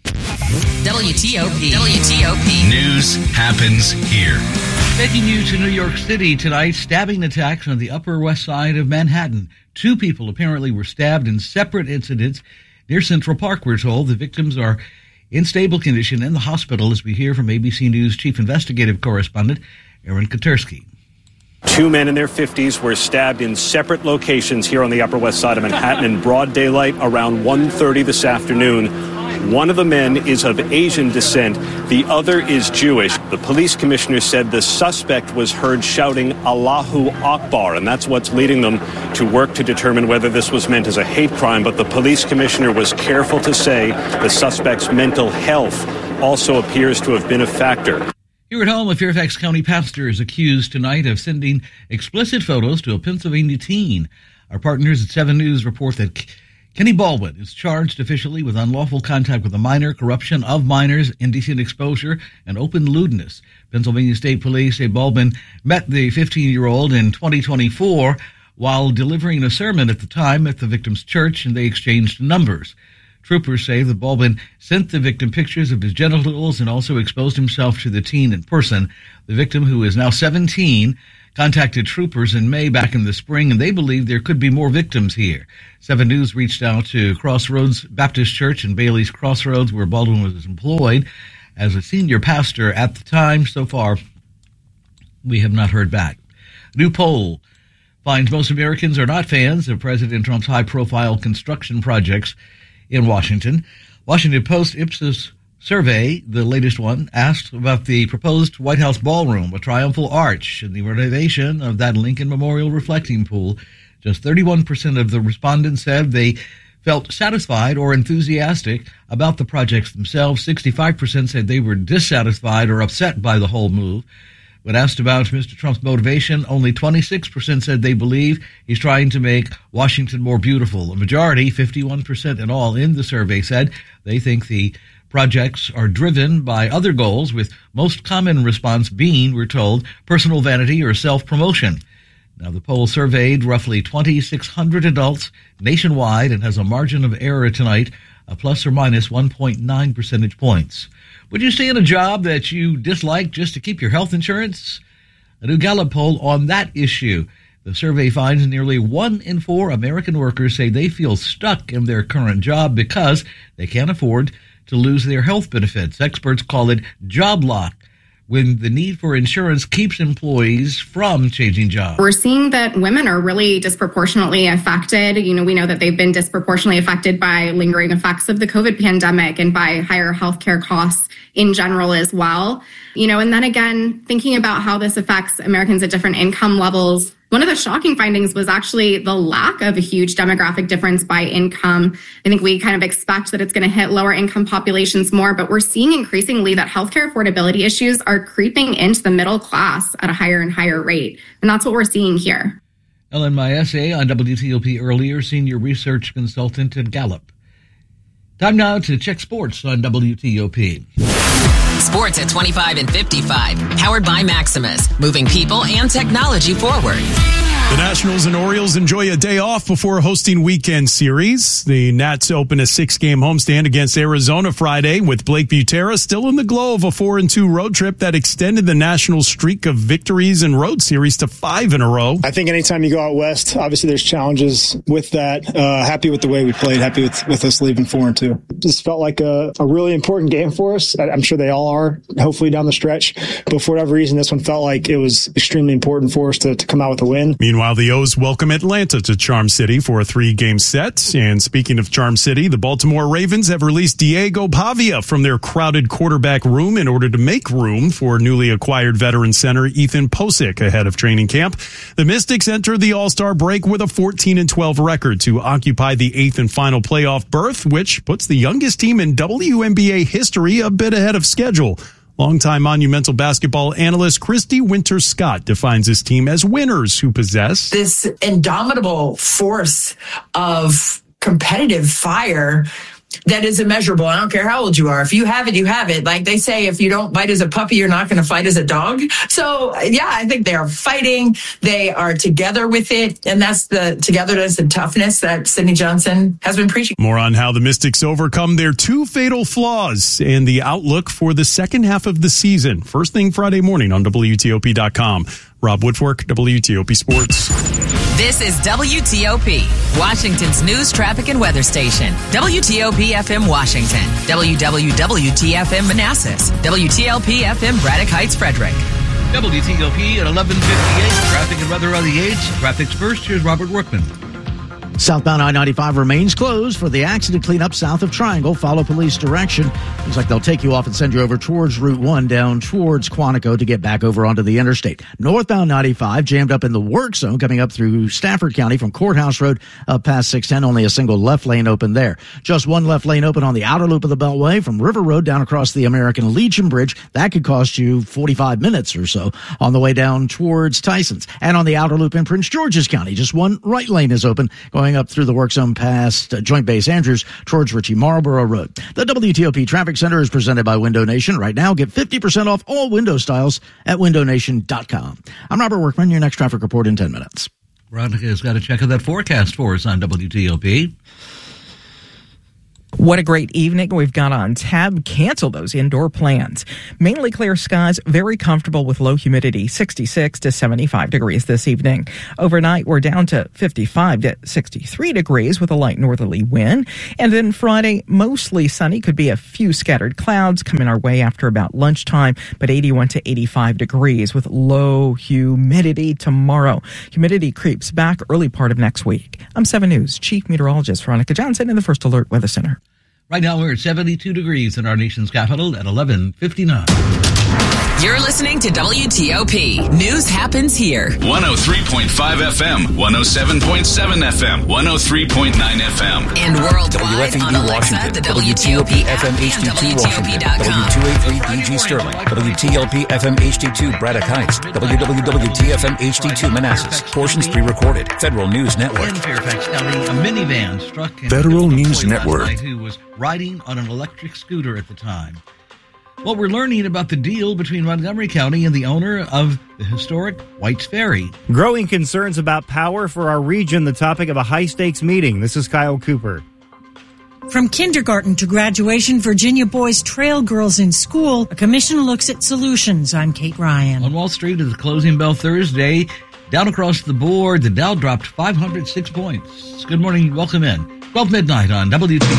[SPEAKER 22] W T O P. W T O P.
[SPEAKER 23] News happens here.
[SPEAKER 13] Taking you to New York City tonight, stabbing attacks on the Upper West Side of Manhattan. Two people apparently were stabbed in separate incidents near Central Park, we're told. The victims are in stable condition in the hospital, as we hear from A B C News chief investigative correspondent Aaron Katersky.
[SPEAKER 12] Two men in their fifties were stabbed in separate locations here on the Upper West Side of Manhattan in broad daylight around one thirty this afternoon. One of the men is of Asian descent. The other is Jewish. The police commissioner said the suspect was heard shouting Allahu Akbar, and that's what's leading them to work to determine whether this was meant as a hate crime. But the police commissioner was careful to say the suspect's mental health also appears to have been a factor.
[SPEAKER 13] Here at home, a Fairfax County pastor is accused tonight of sending explicit photos to a Pennsylvania teen. Our partners at seven News report that Kenny Baldwin is charged officially with unlawful contact with a minor, corruption of minors, indecent exposure, and open lewdness. Pennsylvania State Police say Baldwin met the fifteen-year-old in twenty twenty-four while delivering a sermon at the time at the victim's church, and they exchanged numbers. Troopers say that Baldwin sent the victim pictures of his genitals and also exposed himself to the teen in person. The victim, who is now seventeen, contacted troopers in May back in the spring, and they believe there could be more victims here. seven News reached out to Crossroads Baptist Church in Bailey's Crossroads, where Baldwin was employed as a senior pastor at the time. So far, we have not heard back. A new poll finds most Americans are not fans of President Trump's high-profile construction projects in Washington. Washington Post Ipsos survey, the latest one, asked about the proposed White House ballroom, a triumphal arch, and the renovation of that Lincoln Memorial reflecting pool. Just thirty-one percent of the respondents said they felt satisfied or enthusiastic about the projects themselves. sixty-five percent said they were dissatisfied or upset by the whole move. When asked about Mister Trump's motivation, only twenty-six percent said they believe he's trying to make Washington more beautiful. A majority, fifty-one percent in all in the survey, said they think the projects are driven by other goals, with most common response being, we're told, personal vanity or self-promotion. Now, the poll surveyed roughly twenty-six hundred adults nationwide and has a margin of error tonight of plus or minus one point nine percentage points. Would you stay in a job that you dislike just to keep your health insurance? A new Gallup poll on that issue. The survey finds nearly one in four American workers say they feel stuck in their current job because they can't afford to lose their health benefits. Experts call it job lock, when the need for insurance keeps employees from changing jobs.
[SPEAKER 14] We're seeing that women are really disproportionately affected. You know, we know that they've been disproportionately affected by lingering effects of the COVID pandemic and by higher healthcare costs in general as well. You know, and then again, thinking about how this affects Americans at different income levels, one of the shocking findings was actually the lack of a huge demographic difference by income. I think we kind of expect that it's going to hit lower income populations more, but we're seeing increasingly that healthcare affordability issues are creeping into the middle class at a higher and higher rate. And that's what we're seeing here.
[SPEAKER 13] Ellen Maese on W T O P earlier, senior research consultant at Gallup. Time now to check sports on W T O P.
[SPEAKER 22] Sports at twenty-five and fifty-five. Powered by Maximus. Moving people and technology forward.
[SPEAKER 15] The Nationals and Orioles enjoy a day off before hosting weekend series. The Nats open a six-game homestand against Arizona Friday, with Blake Butera still in the glow of a four and two road trip that extended the Nationals' streak of victories in road series to five in a row.
[SPEAKER 16] I think anytime you go out west, obviously there's challenges with that. Uh, happy with the way we played. Happy with, with us leaving four and two. Just felt like a, a really important game for us. I'm sure they all are, hopefully down the stretch. But for whatever reason, this one felt like it was extremely important for us to, to come out with a win.
[SPEAKER 15] Meanwhile, the O's welcome Atlanta to Charm City for a three-game set. And speaking of Charm City, the Baltimore Ravens have released Diego Pavia from their crowded quarterback room in order to make room for newly acquired veteran center Ethan Posick ahead of training camp. The Mystics enter the All-Star break with a fourteen and twelve record to occupy the eighth and final playoff berth, which puts the youngest team in W N B A history a bit ahead of schedule. Longtime Monumental basketball analyst Christy Winter-Scott defines his team as winners who possess
[SPEAKER 24] this indomitable force of competitive fire that is immeasurable. I don't care how old you are. If you have it, you have it. Like they say, if you don't bite as a puppy, you're not going to fight as a dog. So, yeah, I think they are fighting. They are together with it. And that's the togetherness and toughness that Sidney Johnson has been preaching.
[SPEAKER 15] More on how the Mystics overcome their two fatal flaws and the outlook for the second half of the season. First thing Friday morning on W T O P dot com. Rob Woodfork, W T O P Sports.
[SPEAKER 22] This is W T O P, Washington's news, traffic, and weather station. W T O P F M Washington, W W W T F M Manassas, W T L P F M Braddock Heights, Frederick.
[SPEAKER 13] W T O P at eleven fifty-eight. Traffic and weather on the eights. Traffic's first. Here's Robert Workman.
[SPEAKER 2] Southbound I ninety-five remains closed for the accident cleanup south of Triangle. Follow police direction. Looks like they'll take you off and send you over towards Route one down towards Quantico to get back over onto the interstate. Northbound ninety-five jammed up in the work zone coming up through Stafford County from Courthouse Road up past six ten. Only a single left lane open there. Just one left lane open on the outer loop of the Beltway from River Road down across the American Legion Bridge. That could cost you forty-five minutes or so on the way down towards Tyson's. And on the outer loop in Prince George's County, just one right lane is open going up through the work zone past uh, Joint Base Andrews towards Ritchie Marlboro Road. The W T O P Traffic Center is presented by Window Nation. Right now, get fifty percent off all window styles at window nation dot com. I'm Robert Workman, your next traffic report in ten minutes.
[SPEAKER 13] Veronica's got to check out that forecast for us on W T O P.
[SPEAKER 3] What a great evening we've got on tap. Cancel those indoor plans. Mainly clear skies, very comfortable with low humidity, sixty-six to seventy-five degrees this evening. Overnight, we're down to fifty-five to sixty-three degrees with a light northerly wind. And then Friday, mostly sunny. Could be a few scattered clouds coming our way after about lunchtime, but eighty-one to eighty-five degrees with low humidity tomorrow. Humidity creeps back early part of next week. I'm seven News Chief Meteorologist Veronica Johnson in the First Alert Weather Center.
[SPEAKER 13] Right now, we're at seventy-two degrees in our nation's capital at eleven fifty-nine.
[SPEAKER 22] You're listening to W T O P. News happens here.
[SPEAKER 23] one oh three point five F M, one oh seven point seven F M, one oh three point nine F M.
[SPEAKER 22] And worldwide
[SPEAKER 1] W F E D
[SPEAKER 22] on Alexa,
[SPEAKER 1] Washington,
[SPEAKER 22] the W T O P
[SPEAKER 1] F M
[SPEAKER 22] app,
[SPEAKER 1] H D two
[SPEAKER 22] and
[SPEAKER 1] Washington,
[SPEAKER 22] W T O P dot com.
[SPEAKER 1] W two eighty-three B G Sterling, W T L P F M H D two Braddock Heights, W W W T F M H D two Manassas. Portions pre-recorded. Federal News Network.
[SPEAKER 13] In Fairfax County, a minivan struck
[SPEAKER 1] Federal News Network.
[SPEAKER 13] Who was riding on an electric scooter at the time. Well, we're learning about the deal between Montgomery County and the owner of the historic White's Ferry.
[SPEAKER 7] Growing concerns about power for our region, the topic of a high-stakes meeting. This is Kyle Cooper.
[SPEAKER 10] From kindergarten to graduation, Virginia boys trail girls in school. A commission looks at solutions. I'm Kate Ryan.
[SPEAKER 13] On Wall Street at the closing bell Thursday, down across the board, the Dow dropped five hundred six points. Good morning. Welcome in. twelve midnight on W T O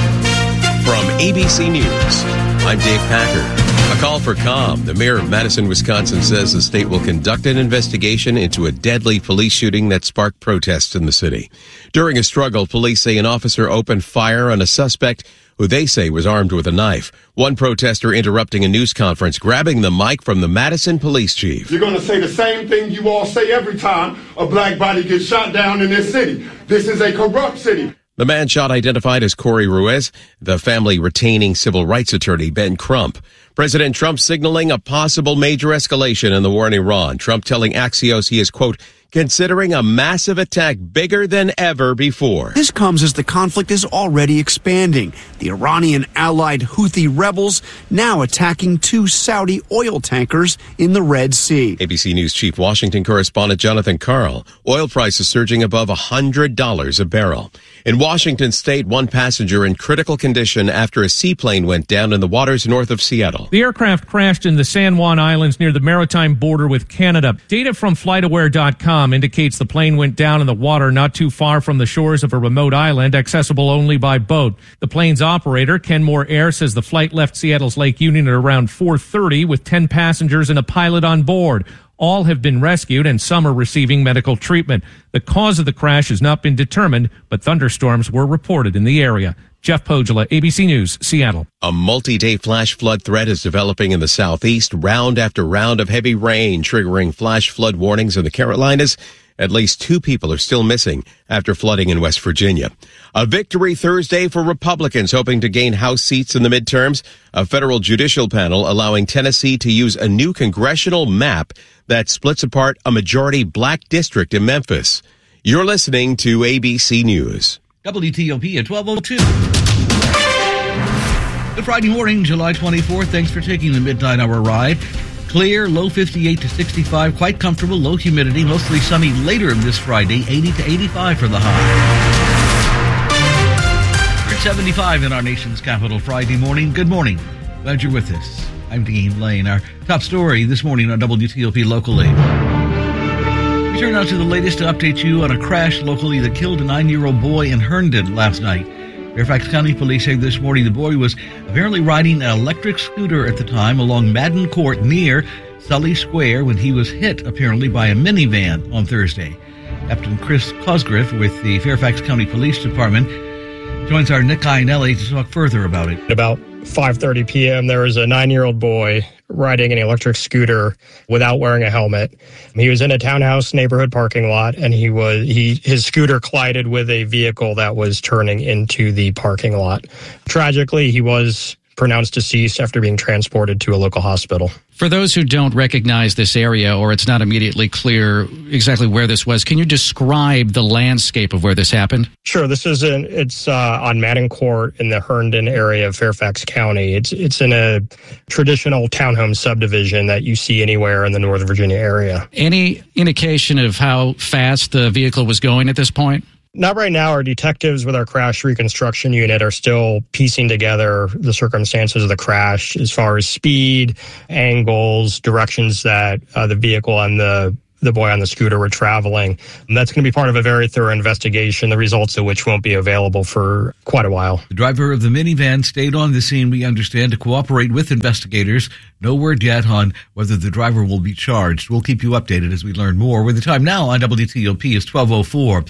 [SPEAKER 13] P.
[SPEAKER 17] From A B C News, I'm Dave Packer. A call for calm. The mayor of Madison, Wisconsin says the state will conduct an investigation into a deadly police shooting that sparked protests in the city. During a struggle, police say an officer opened fire on a suspect who they say was armed with a knife. One protester interrupting a news conference, grabbing the mic from the Madison police chief.
[SPEAKER 25] You're going to say the same thing you all say every time a black body gets shot down in this city. This is a corrupt city.
[SPEAKER 17] The man shot identified as Corey Ruiz, the family retaining civil rights attorney Ben Crump. President Trump signaling a possible major escalation in the war in Iran. Trump telling Axios he is, quote, considering a massive attack bigger than ever before.
[SPEAKER 26] This comes as the conflict is already expanding. The Iranian allied Houthi rebels now attacking two Saudi oil tankers in the Red Sea.
[SPEAKER 17] A B C News Chief Washington correspondent Jonathan Karl. Oil prices surging above one hundred dollars a barrel. In Washington state, one passenger in critical condition after a seaplane went down in the waters north of Seattle.
[SPEAKER 27] The aircraft crashed in the San Juan Islands near the maritime border with Canada. Data from flight aware dot com indicates the plane went down in the water not too far from the shores of a remote island, accessible only by boat. The plane's operator, Kenmore Air, says the flight left Seattle's Lake Union at around four thirty with ten passengers and a pilot on board. All have been rescued and some are receiving medical treatment. The cause of the crash has not been determined, but thunderstorms were reported in the area. Jeff Pogela, A B C News, Seattle.
[SPEAKER 17] A multi-day flash flood threat is developing in the southeast, round after round of heavy rain triggering flash flood warnings in the Carolinas. At least two people are still missing after flooding in West Virginia. A victory Thursday for Republicans hoping to gain House seats in the midterms. A federal judicial panel allowing Tennessee to use a new congressional map that splits apart a majority black district in Memphis. You're listening to A B C News.
[SPEAKER 13] W T O P at twelve oh two. Good Friday morning, July twenty-fourth. Thanks for taking the midnight hour ride. Clear, low fifty-eight to sixty-five, quite comfortable, low humidity, mostly sunny later this Friday, eighty to eighty-five for the high. We're at seventy-five in our nation's capital Friday morning. Good morning. Glad you're with us. I'm Dean Lane. Our top story this morning on W T O P locally. We turn Turn out to the latest to update you on a crash locally that killed a nine-year-old boy in Herndon last night. Fairfax County Police say this morning the boy was apparently riding an electric scooter at the time along Madden Court near Sully Square when he was hit apparently by a minivan on Thursday. Captain Chris Cosgriff with the Fairfax County Police Department joins our Nick Iannelli to talk further about it.
[SPEAKER 4] About five thirty p.m., there was a nine-year-old boy riding an electric scooter without wearing a helmet. He was in a townhouse neighborhood parking lot, and he was he his scooter collided with a vehicle that was turning into the parking lot. Tragically, he was pronounced deceased after being transported to a local hospital.
[SPEAKER 5] For those who don't recognize this area, or it's not immediately clear exactly where this was, can you describe the landscape of where this happened?
[SPEAKER 4] Sure. This is in, it's uh, on Madden Court in the Herndon area of Fairfax County. It's it's in a traditional townhome subdivision that you see anywhere in the Northern Virginia area.
[SPEAKER 5] Any indication of how fast the vehicle was going at this point?
[SPEAKER 4] Not right now. Our detectives with our crash reconstruction unit are still piecing together the circumstances of the crash as far as speed, angles, directions that uh, the vehicle and the the boy on the scooter were traveling. And that's going to be part of a very thorough investigation, the results of which won't be available for quite a while.
[SPEAKER 13] The driver of the minivan stayed on the scene, we understand, to cooperate with investigators. No word yet on whether the driver will be charged. We'll keep you updated as we learn more. With the time now on W T O P is twelve oh four.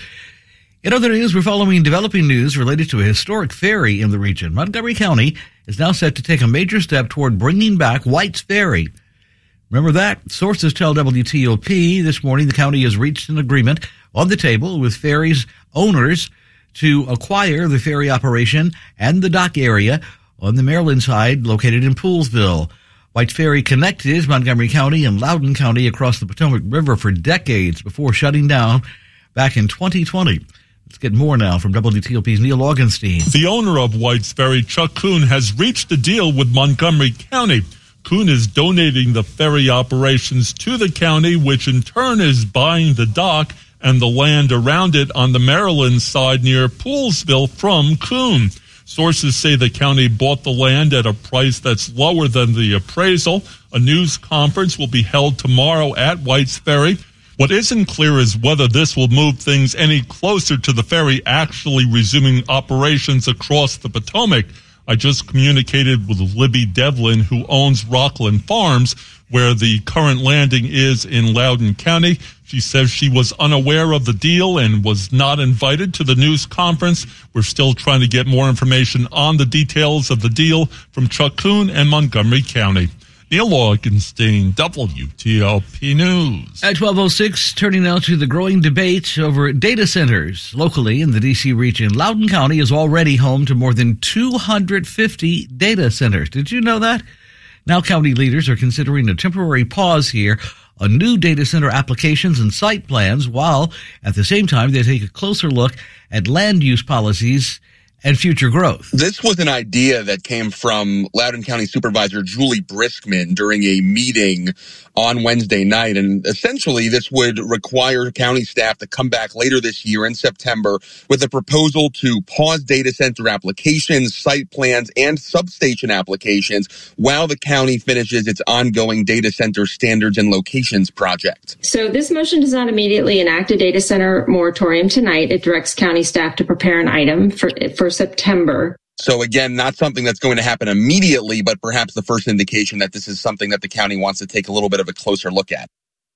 [SPEAKER 13] In other news, we're following developing news related to a historic ferry in the region. Montgomery County is now set to take a major step toward bringing back White's Ferry. Remember that? Sources tell W T O P this morning the county has reached an agreement on the table with ferry's owners to acquire the ferry operation and the dock area on the Maryland side located in Poolesville. White's Ferry connected Montgomery County and Loudoun County across the Potomac River for decades before shutting down back in twenty twenty. Let's get more now from W T O P's Neil Augenstein.
[SPEAKER 6] The owner of White's Ferry, Chuck Kuhn, has reached a deal with Montgomery County. Kuhn is donating the ferry operations to the county, which in turn is buying the dock and the land around it on the Maryland side near Poolesville from Kuhn. Sources say the county bought the land at a price that's lower than the appraisal. A news conference will be held tomorrow at White's Ferry. What isn't clear is whether this will move things any closer to the ferry actually resuming operations across the Potomac. I just communicated with Libby Devlin, who owns Rockland Farms, where the current landing is in Loudoun County. She says she was unaware of the deal and was not invited to the news conference. We're still trying to get more information on the details of the deal from Chuck Kuhn and Montgomery County. Neil Augenstein, W T O P News.
[SPEAKER 13] At twelve oh six, turning now to the growing debate over data centers locally in the D C region. Loudoun County is already home to more than two hundred fifty data centers. Did you know that? Now county leaders are considering a temporary pause here on new data center applications and site plans, while at the same time they take a closer look at land use policies and future growth.
[SPEAKER 18] This was an idea that came from Loudoun County Supervisor Julie Briskman during a meeting on Wednesday night. And essentially, this would require county staff to come back later this year in September with a proposal to pause data center applications, site plans, and substation applications while the county finishes its ongoing data center standards and locations project.
[SPEAKER 19] So this motion does not immediately enact a data center moratorium tonight. It directs county staff to prepare an item for, for September.
[SPEAKER 18] So again, not something that's going to happen immediately, but perhaps the first indication that this is something that the county wants to take a little bit of a closer look at.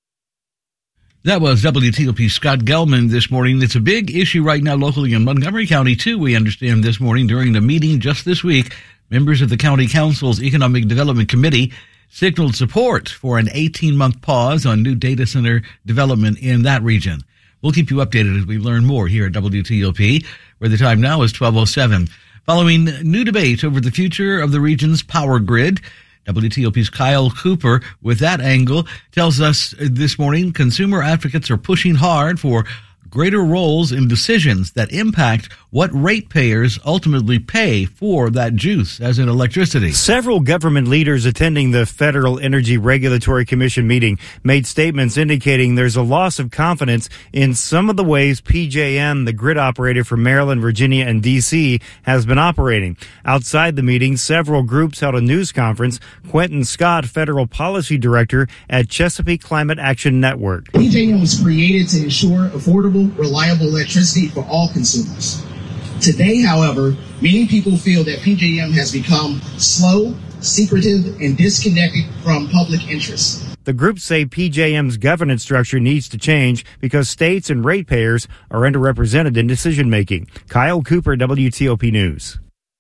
[SPEAKER 13] That was W T O P's Scott Gelman this morning. It's a big issue right now locally in Montgomery County, too, we understand this morning during the meeting just this week. Members of the County Council's Economic Development Committee signaled support for an eighteen-month pause on new data center development in that region. We'll keep you updated as we learn more here at W T O P, where the time now is twelve oh seven. Following new debate over the future of the region's power grid, W T O P's Kyle Cooper, with that angle, tells us this morning consumer advocates are pushing hard for greater roles in decisions that impact what ratepayers ultimately pay for that juice, as in electricity.
[SPEAKER 7] Several government leaders attending the Federal Energy Regulatory Commission meeting made statements indicating there's a loss of confidence in some of the ways P J M, the grid operator for Maryland, Virginia, and D C, has been operating. Outside the meeting, several groups held a news conference. Quentin Scott, Federal Policy Director at Chesapeake Climate Action Network.
[SPEAKER 8] P J M was created to ensure affordable, reliable electricity for all consumers. Today, however, many people feel that P J M has become slow, secretive, and disconnected from public interest.
[SPEAKER 7] The groups say P J M's governance structure needs to change because states and ratepayers are underrepresented in decision-making. Kyle Cooper, W T O P News.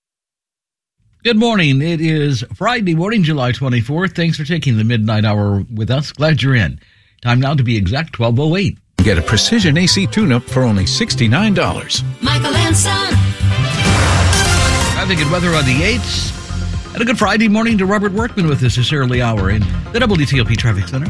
[SPEAKER 13] Good morning. It is Friday morning, July twenty-fourth. Thanks for taking the midnight hour with us. Glad you're in. Time now to be exact, twelve oh eight.
[SPEAKER 1] Get a Precision A C tune-up for only sixty-nine dollars.
[SPEAKER 22] Michael and Son.
[SPEAKER 13] Traffic and weather on the eights. And a good Friday morning to Robert Workman with us this early hour in the W T O P Traffic Center.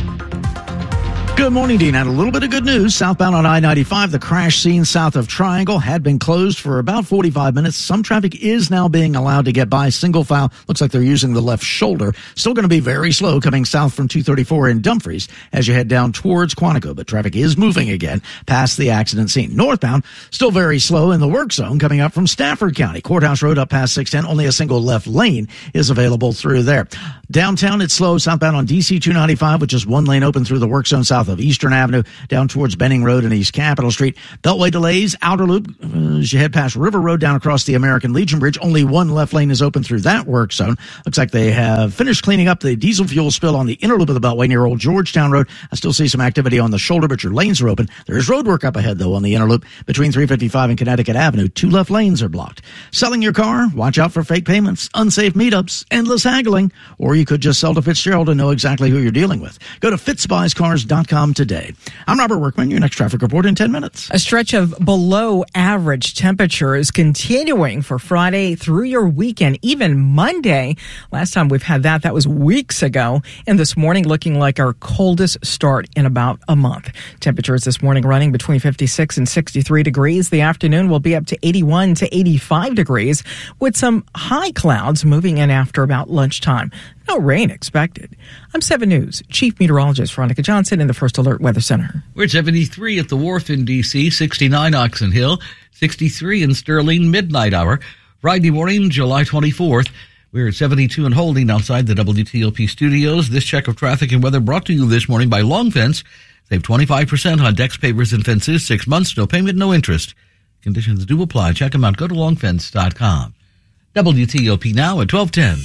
[SPEAKER 2] Good morning, Dean. And a little bit of good news. Southbound on I ninety-five, the crash scene south of Triangle had been closed for about forty-five minutes. Some traffic is now being allowed to get by single file. Looks like they're using the left shoulder. Still going to be very slow coming south from two thirty-four in Dumfries as you head down towards Quantico. But traffic is moving again past the accident scene. Northbound, still very slow in the work zone coming up from Stafford County. Courthouse Road up past six ten. Only a single left lane is available through there. Downtown, it's slow southbound on D C two ninety-five, with just one lane open through the work zone south of Eastern Avenue down towards Benning Road and East Capitol Street. Beltway delays, outer loop uh, as you head past River Road down across the American Legion Bridge. Only one left lane is open through that work zone. Looks like they have finished cleaning up the diesel fuel spill on the inner loop of the Beltway near Old Georgetown Road. I still see some activity on the shoulder, but your lanes are open. There is road work up ahead, though, on the inner loop between three fifty-five and Connecticut Avenue. Two left lanes are blocked. Selling your car? Watch out for fake payments, unsafe meetups, endless haggling, or you could just sell to Fitzgerald and know exactly who you're dealing with. Go to fitz buys cars dot com today. I'm Robert Workman, your next traffic report in ten minutes.
[SPEAKER 3] A stretch of below average temperatures continuing for Friday through your weekend, even Monday. Last time we've had that, that was weeks ago. And this morning looking like our coldest start in about a month. Temperatures this morning running between fifty-six and sixty-three degrees. The afternoon will be up to eighty-one to eighty-five degrees with some high clouds moving in after about lunchtime. No rain expected. I'm seven News Chief Meteorologist Veronica Johnson in the First Alert Weather Center.
[SPEAKER 13] We're at seventy-three at the Wharf in D C, sixty-nine Oxon Hill, sixty-three in Sterling, midnight hour. Friday morning, July twenty-fourth. We're at seventy-two and holding outside the W T O P studios. This check of traffic and weather brought to you this morning by Long Fence. Save twenty-five percent on decks, pavers, and fences. Six months, no payment, no interest. Conditions do apply. Check them out. Go to long fence dot com. W T O P now at twelve ten.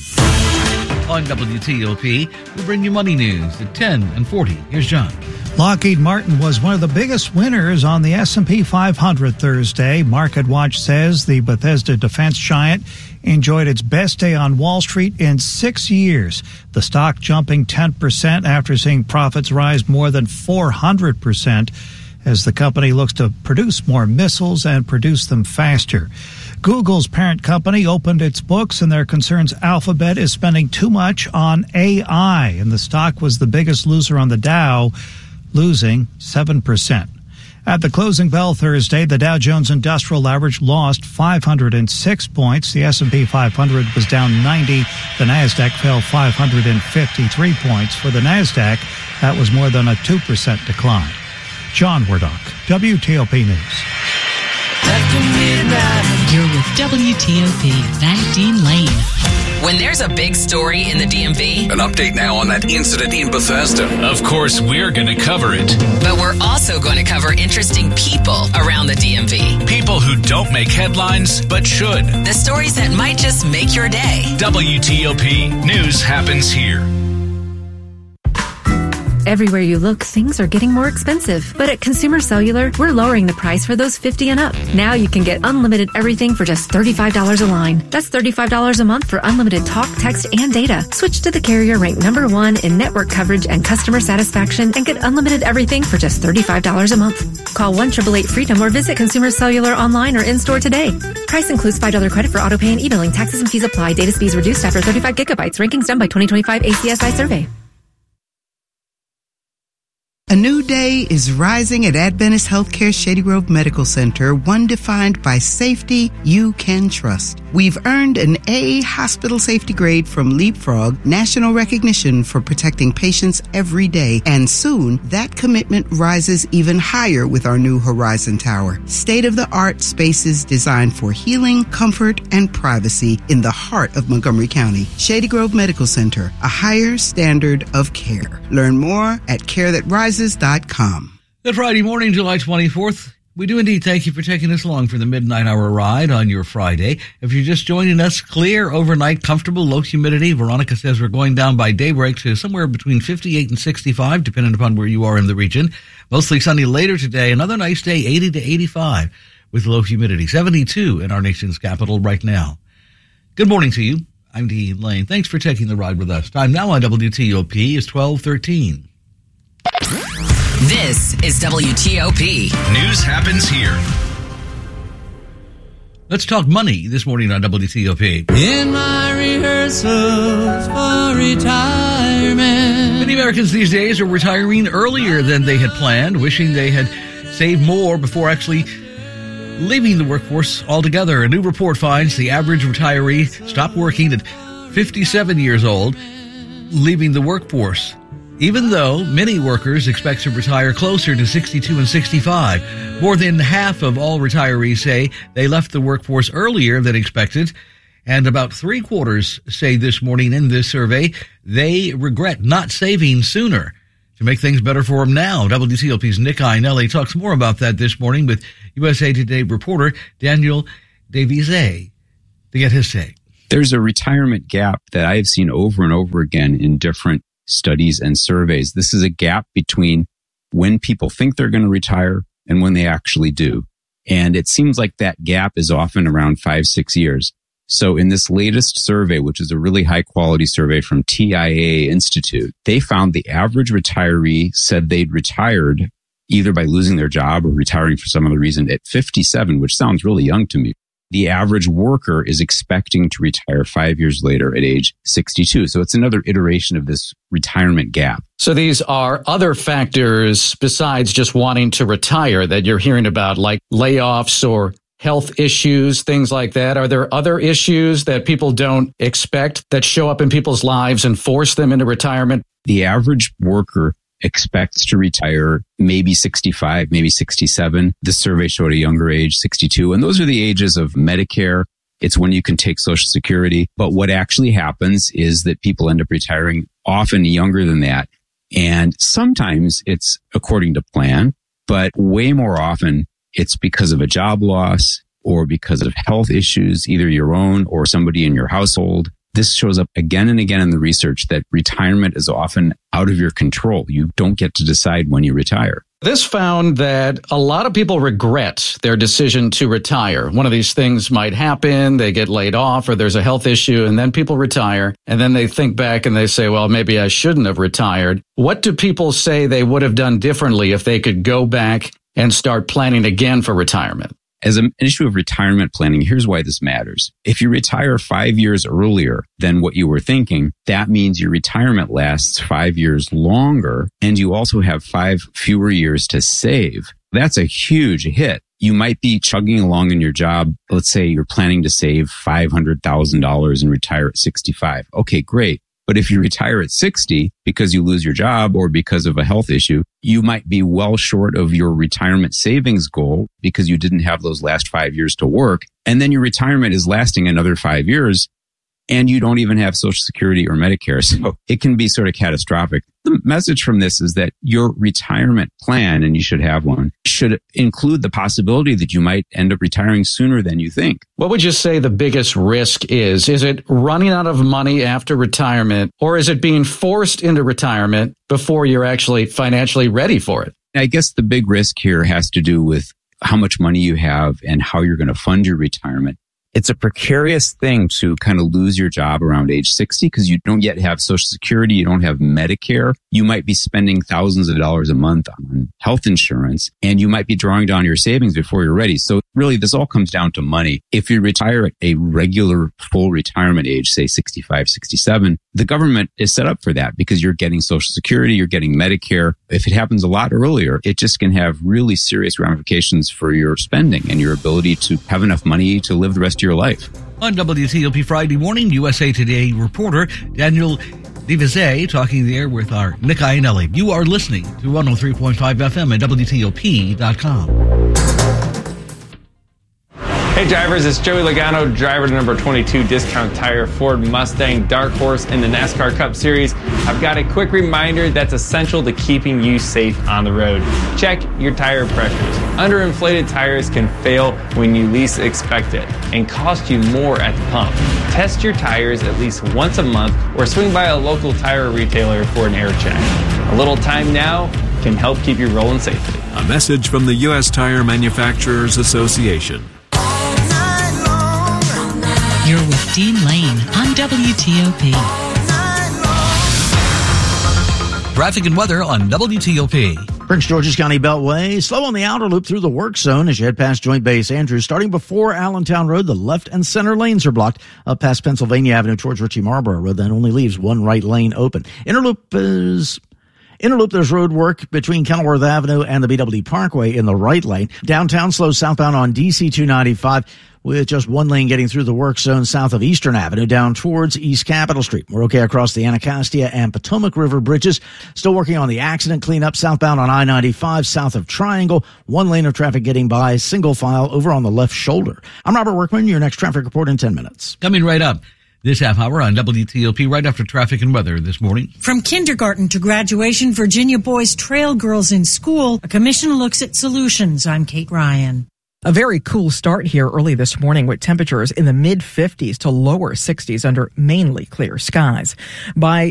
[SPEAKER 13] On W T O P, we bring you money news at ten and forty. Here's John.
[SPEAKER 9] Lockheed Martin was one of the biggest winners on the S and P five hundred Thursday. MarketWatch says the Bethesda defense giant enjoyed its best day on Wall Street in six years. The stock jumping ten percent after seeing profits rise more than four hundred percent as the company looks to produce more missiles and produce them faster. Google's parent company opened its books, and their concerns Alphabet is spending too much on A I, and the stock was the biggest loser on the Dow, losing seven percent. At the closing bell Thursday, the Dow Jones Industrial Average lost five hundred six points. The S and P five hundred was down ninety. The Nasdaq fell five hundred fifty-three points. For the Nasdaq, that was more than a two percent decline. John Wardock, W T O P News.
[SPEAKER 22] You're with W T O P. That's Dean Lane. When there's a big story in the D M V,
[SPEAKER 23] An update now on that incident in Bethesda. Of course, we're going to cover it.
[SPEAKER 22] but we're also going to cover interesting people around the D M V.
[SPEAKER 23] People who don't make headlines, but should.
[SPEAKER 22] The stories that might just make your day.
[SPEAKER 23] W T O P News happens here.
[SPEAKER 11] Everywhere you look, things are getting more expensive. But at Consumer Cellular, we're lowering the price for those fifty and up. Now you can get unlimited everything for just thirty-five dollars a line. That's thirty-five dollars a month for unlimited talk, text, and data. Switch to the carrier ranked number one in network coverage and customer satisfaction and get unlimited everything for just thirty-five dollars a month. Call one eight eight eight FREEDOM or visit Consumer Cellular online or in-store today. Price includes five dollars credit for auto pay and e-billing. Taxes and fees apply. Data speeds reduced after thirty-five gigabytes. Rankings done by twenty twenty-five A C S I survey.
[SPEAKER 12] A new day is rising at Adventist Healthcare Shady Grove Medical Center, one defined by safety you can trust. We've earned an A hospital safety grade from Leapfrog, national recognition for protecting patients every day, and soon that commitment rises even higher with our new Horizon Tower. State-of-the-art spaces designed for healing, comfort, and privacy in the heart of Montgomery County. Shady Grove Medical Center, a higher standard of care. Learn more at care that rises dot com.
[SPEAKER 13] Good Friday morning, July twenty-fourth. We do indeed thank you for taking us along for the midnight hour ride on your Friday. If you're just joining us, clear, overnight, comfortable, low humidity. Veronica says we're going down by daybreak to somewhere between fifty-eight and sixty-five, depending upon where you are in the region. Mostly sunny later today. Another nice day, eighty to eighty-five, with low humidity. seventy-two in our nation's capital right now. Good morning to you. I'm Dean Lane. Thanks for taking the ride with us. Time now on W T O P is twelve thirteen.
[SPEAKER 22] This is W T O P.
[SPEAKER 23] News happens here.
[SPEAKER 13] Let's talk money this morning on W T O P.
[SPEAKER 14] In my rehearsals for retirement.
[SPEAKER 13] Many Americans these days are retiring earlier than they had planned, wishing they had saved more before actually leaving the workforce altogether. A new report finds the average retiree stopped working at fifty-seven years old, leaving the workforce, even though many workers expect to retire closer to sixty-two and sixty-five. More than half of all retirees say they left the workforce earlier than expected, and about three quarters say this morning in this survey they regret not saving sooner to make things better for them now. W T O P's Nick Iannelli talks more about that this morning with U S A Today reporter Daniel Davise to get his take.
[SPEAKER 15] There's a retirement gap that I've seen over and over again in different studies and surveys. This is a gap between when people think they're going to retire and when they actually do. And it seems like that gap is often around five, six years. So in this latest survey, which is a really high quality survey from T I A Institute, they found the average retiree said they'd retired either by losing their job or retiring for some other reason at fifty-seven, which sounds really young to me. The average worker is expecting to retire five years later at age sixty-two. So it's another iteration of this retirement gap.
[SPEAKER 5] So these are other factors besides just wanting to retire that you're hearing about, like layoffs or health issues, things like that. Are there other issues that people don't expect that show up in people's lives and force them into retirement?
[SPEAKER 15] The average worker expects to retire maybe sixty-five, maybe sixty-seven. This survey showed a younger age, sixty-two. And those are the ages of Medicare. It's when you can take Social Security. But what actually happens is that people end up retiring often younger than that. And sometimes it's according to plan, but way more often it's because of a job loss or because of health issues, either your own or somebody in your household. This shows up again and again in the research that retirement is often out of your control. You don't get to decide when you retire.
[SPEAKER 5] This found that a lot of people regret their decision to retire. One of these things might happen, they get laid off, or there's a health issue, and then people retire, and then they think back and they say, well, maybe I shouldn't have retired. What do people say they would have done differently if they could go back and start planning again for retirement?
[SPEAKER 15] As an issue of retirement planning, here's why this matters. If you retire five years earlier than what you were thinking, that means your retirement lasts five years longer, and you also have five fewer years to save. That's a huge hit. You might be chugging along in your job. Let's say you're planning to save five hundred thousand dollars and retire at sixty-five. Okay, great. But if you retire at sixty because you lose your job or because of a health issue, you might be well short of your retirement savings goal because you didn't have those last five years to work. And then your retirement is lasting another five years and you don't even have Social Security or Medicare. So it can be sort of catastrophic. The message from this is that your retirement plan, and you should have one, should include the possibility that you might end up retiring sooner than you think.
[SPEAKER 5] What would you say the biggest risk is? Is it running out of money after retirement, or is it being forced into retirement before you're actually financially ready for it?
[SPEAKER 15] I guess the big risk here has to do with how much money you have and how you're going to fund your retirement. It's a precarious thing to kind of lose your job around age sixty because you don't yet have Social Security. You don't have Medicare. You might be spending thousands of dollars a month on health insurance, and you might be drawing down your savings before you're ready. So really, this all comes down to money. If you retire at a regular full retirement age, say sixty-five, sixty-seven, the government is set up for that because you're getting Social Security, you're getting Medicare. If it happens a lot earlier, it just can have really serious ramifications for your spending and your ability to have enough money to live the rest of your life.
[SPEAKER 13] On W T O P Friday morning, U S A Today reporter Daniel DeVizet talking there with our Nick Iannelli. You are listening to one oh three point five F M at W T O P dot com.
[SPEAKER 10] Hey drivers, it's Joey Logano, driver to number twenty-two Discount Tire Ford Mustang Dark Horse in the NASCAR Cup Series. I've got a quick reminder that's essential to keeping you safe on the road. Check your tire pressures. Underinflated tires can fail when you least expect it and cost you more at the pump. Test your tires at least once a month or swing by a local tire retailer for an air check. A little time now can help keep you rolling safely.
[SPEAKER 16] A message from the U S Tire Manufacturers Association.
[SPEAKER 20] You're with Dean Lane on W T O P.
[SPEAKER 13] Traffic and weather on W T O P.
[SPEAKER 2] Prince George's County Beltway, slow on the outer loop through the work zone as you head past Joint Base Andrews. Starting before Allentown Road, the left and center lanes are blocked. Up past Pennsylvania Avenue towards Ritchie Marlborough Road, that only leaves one right lane open. Interloop is... Interloop, there's road work between Kenilworth Avenue and the B W D Parkway in the right lane. Downtown slow southbound on D C two ninety-five with just one lane getting through the work zone south of Eastern Avenue down towards East Capitol Street. We're okay across the Anacostia and Potomac River bridges. Still working on the accident cleanup southbound on I ninety-five south of Triangle. One lane of traffic getting by, single file over on the left shoulder. I'm Robert Workman, your next traffic report in ten minutes.
[SPEAKER 13] Coming right up. This half hour on W T O P right after traffic and weather this morning.
[SPEAKER 21] From kindergarten to graduation, Virginia boys trail girls in school. A commission looks at solutions. I'm Kate Ryan.
[SPEAKER 3] A very cool start here early this morning with temperatures in the mid fifties to lower sixties under mainly clear skies. By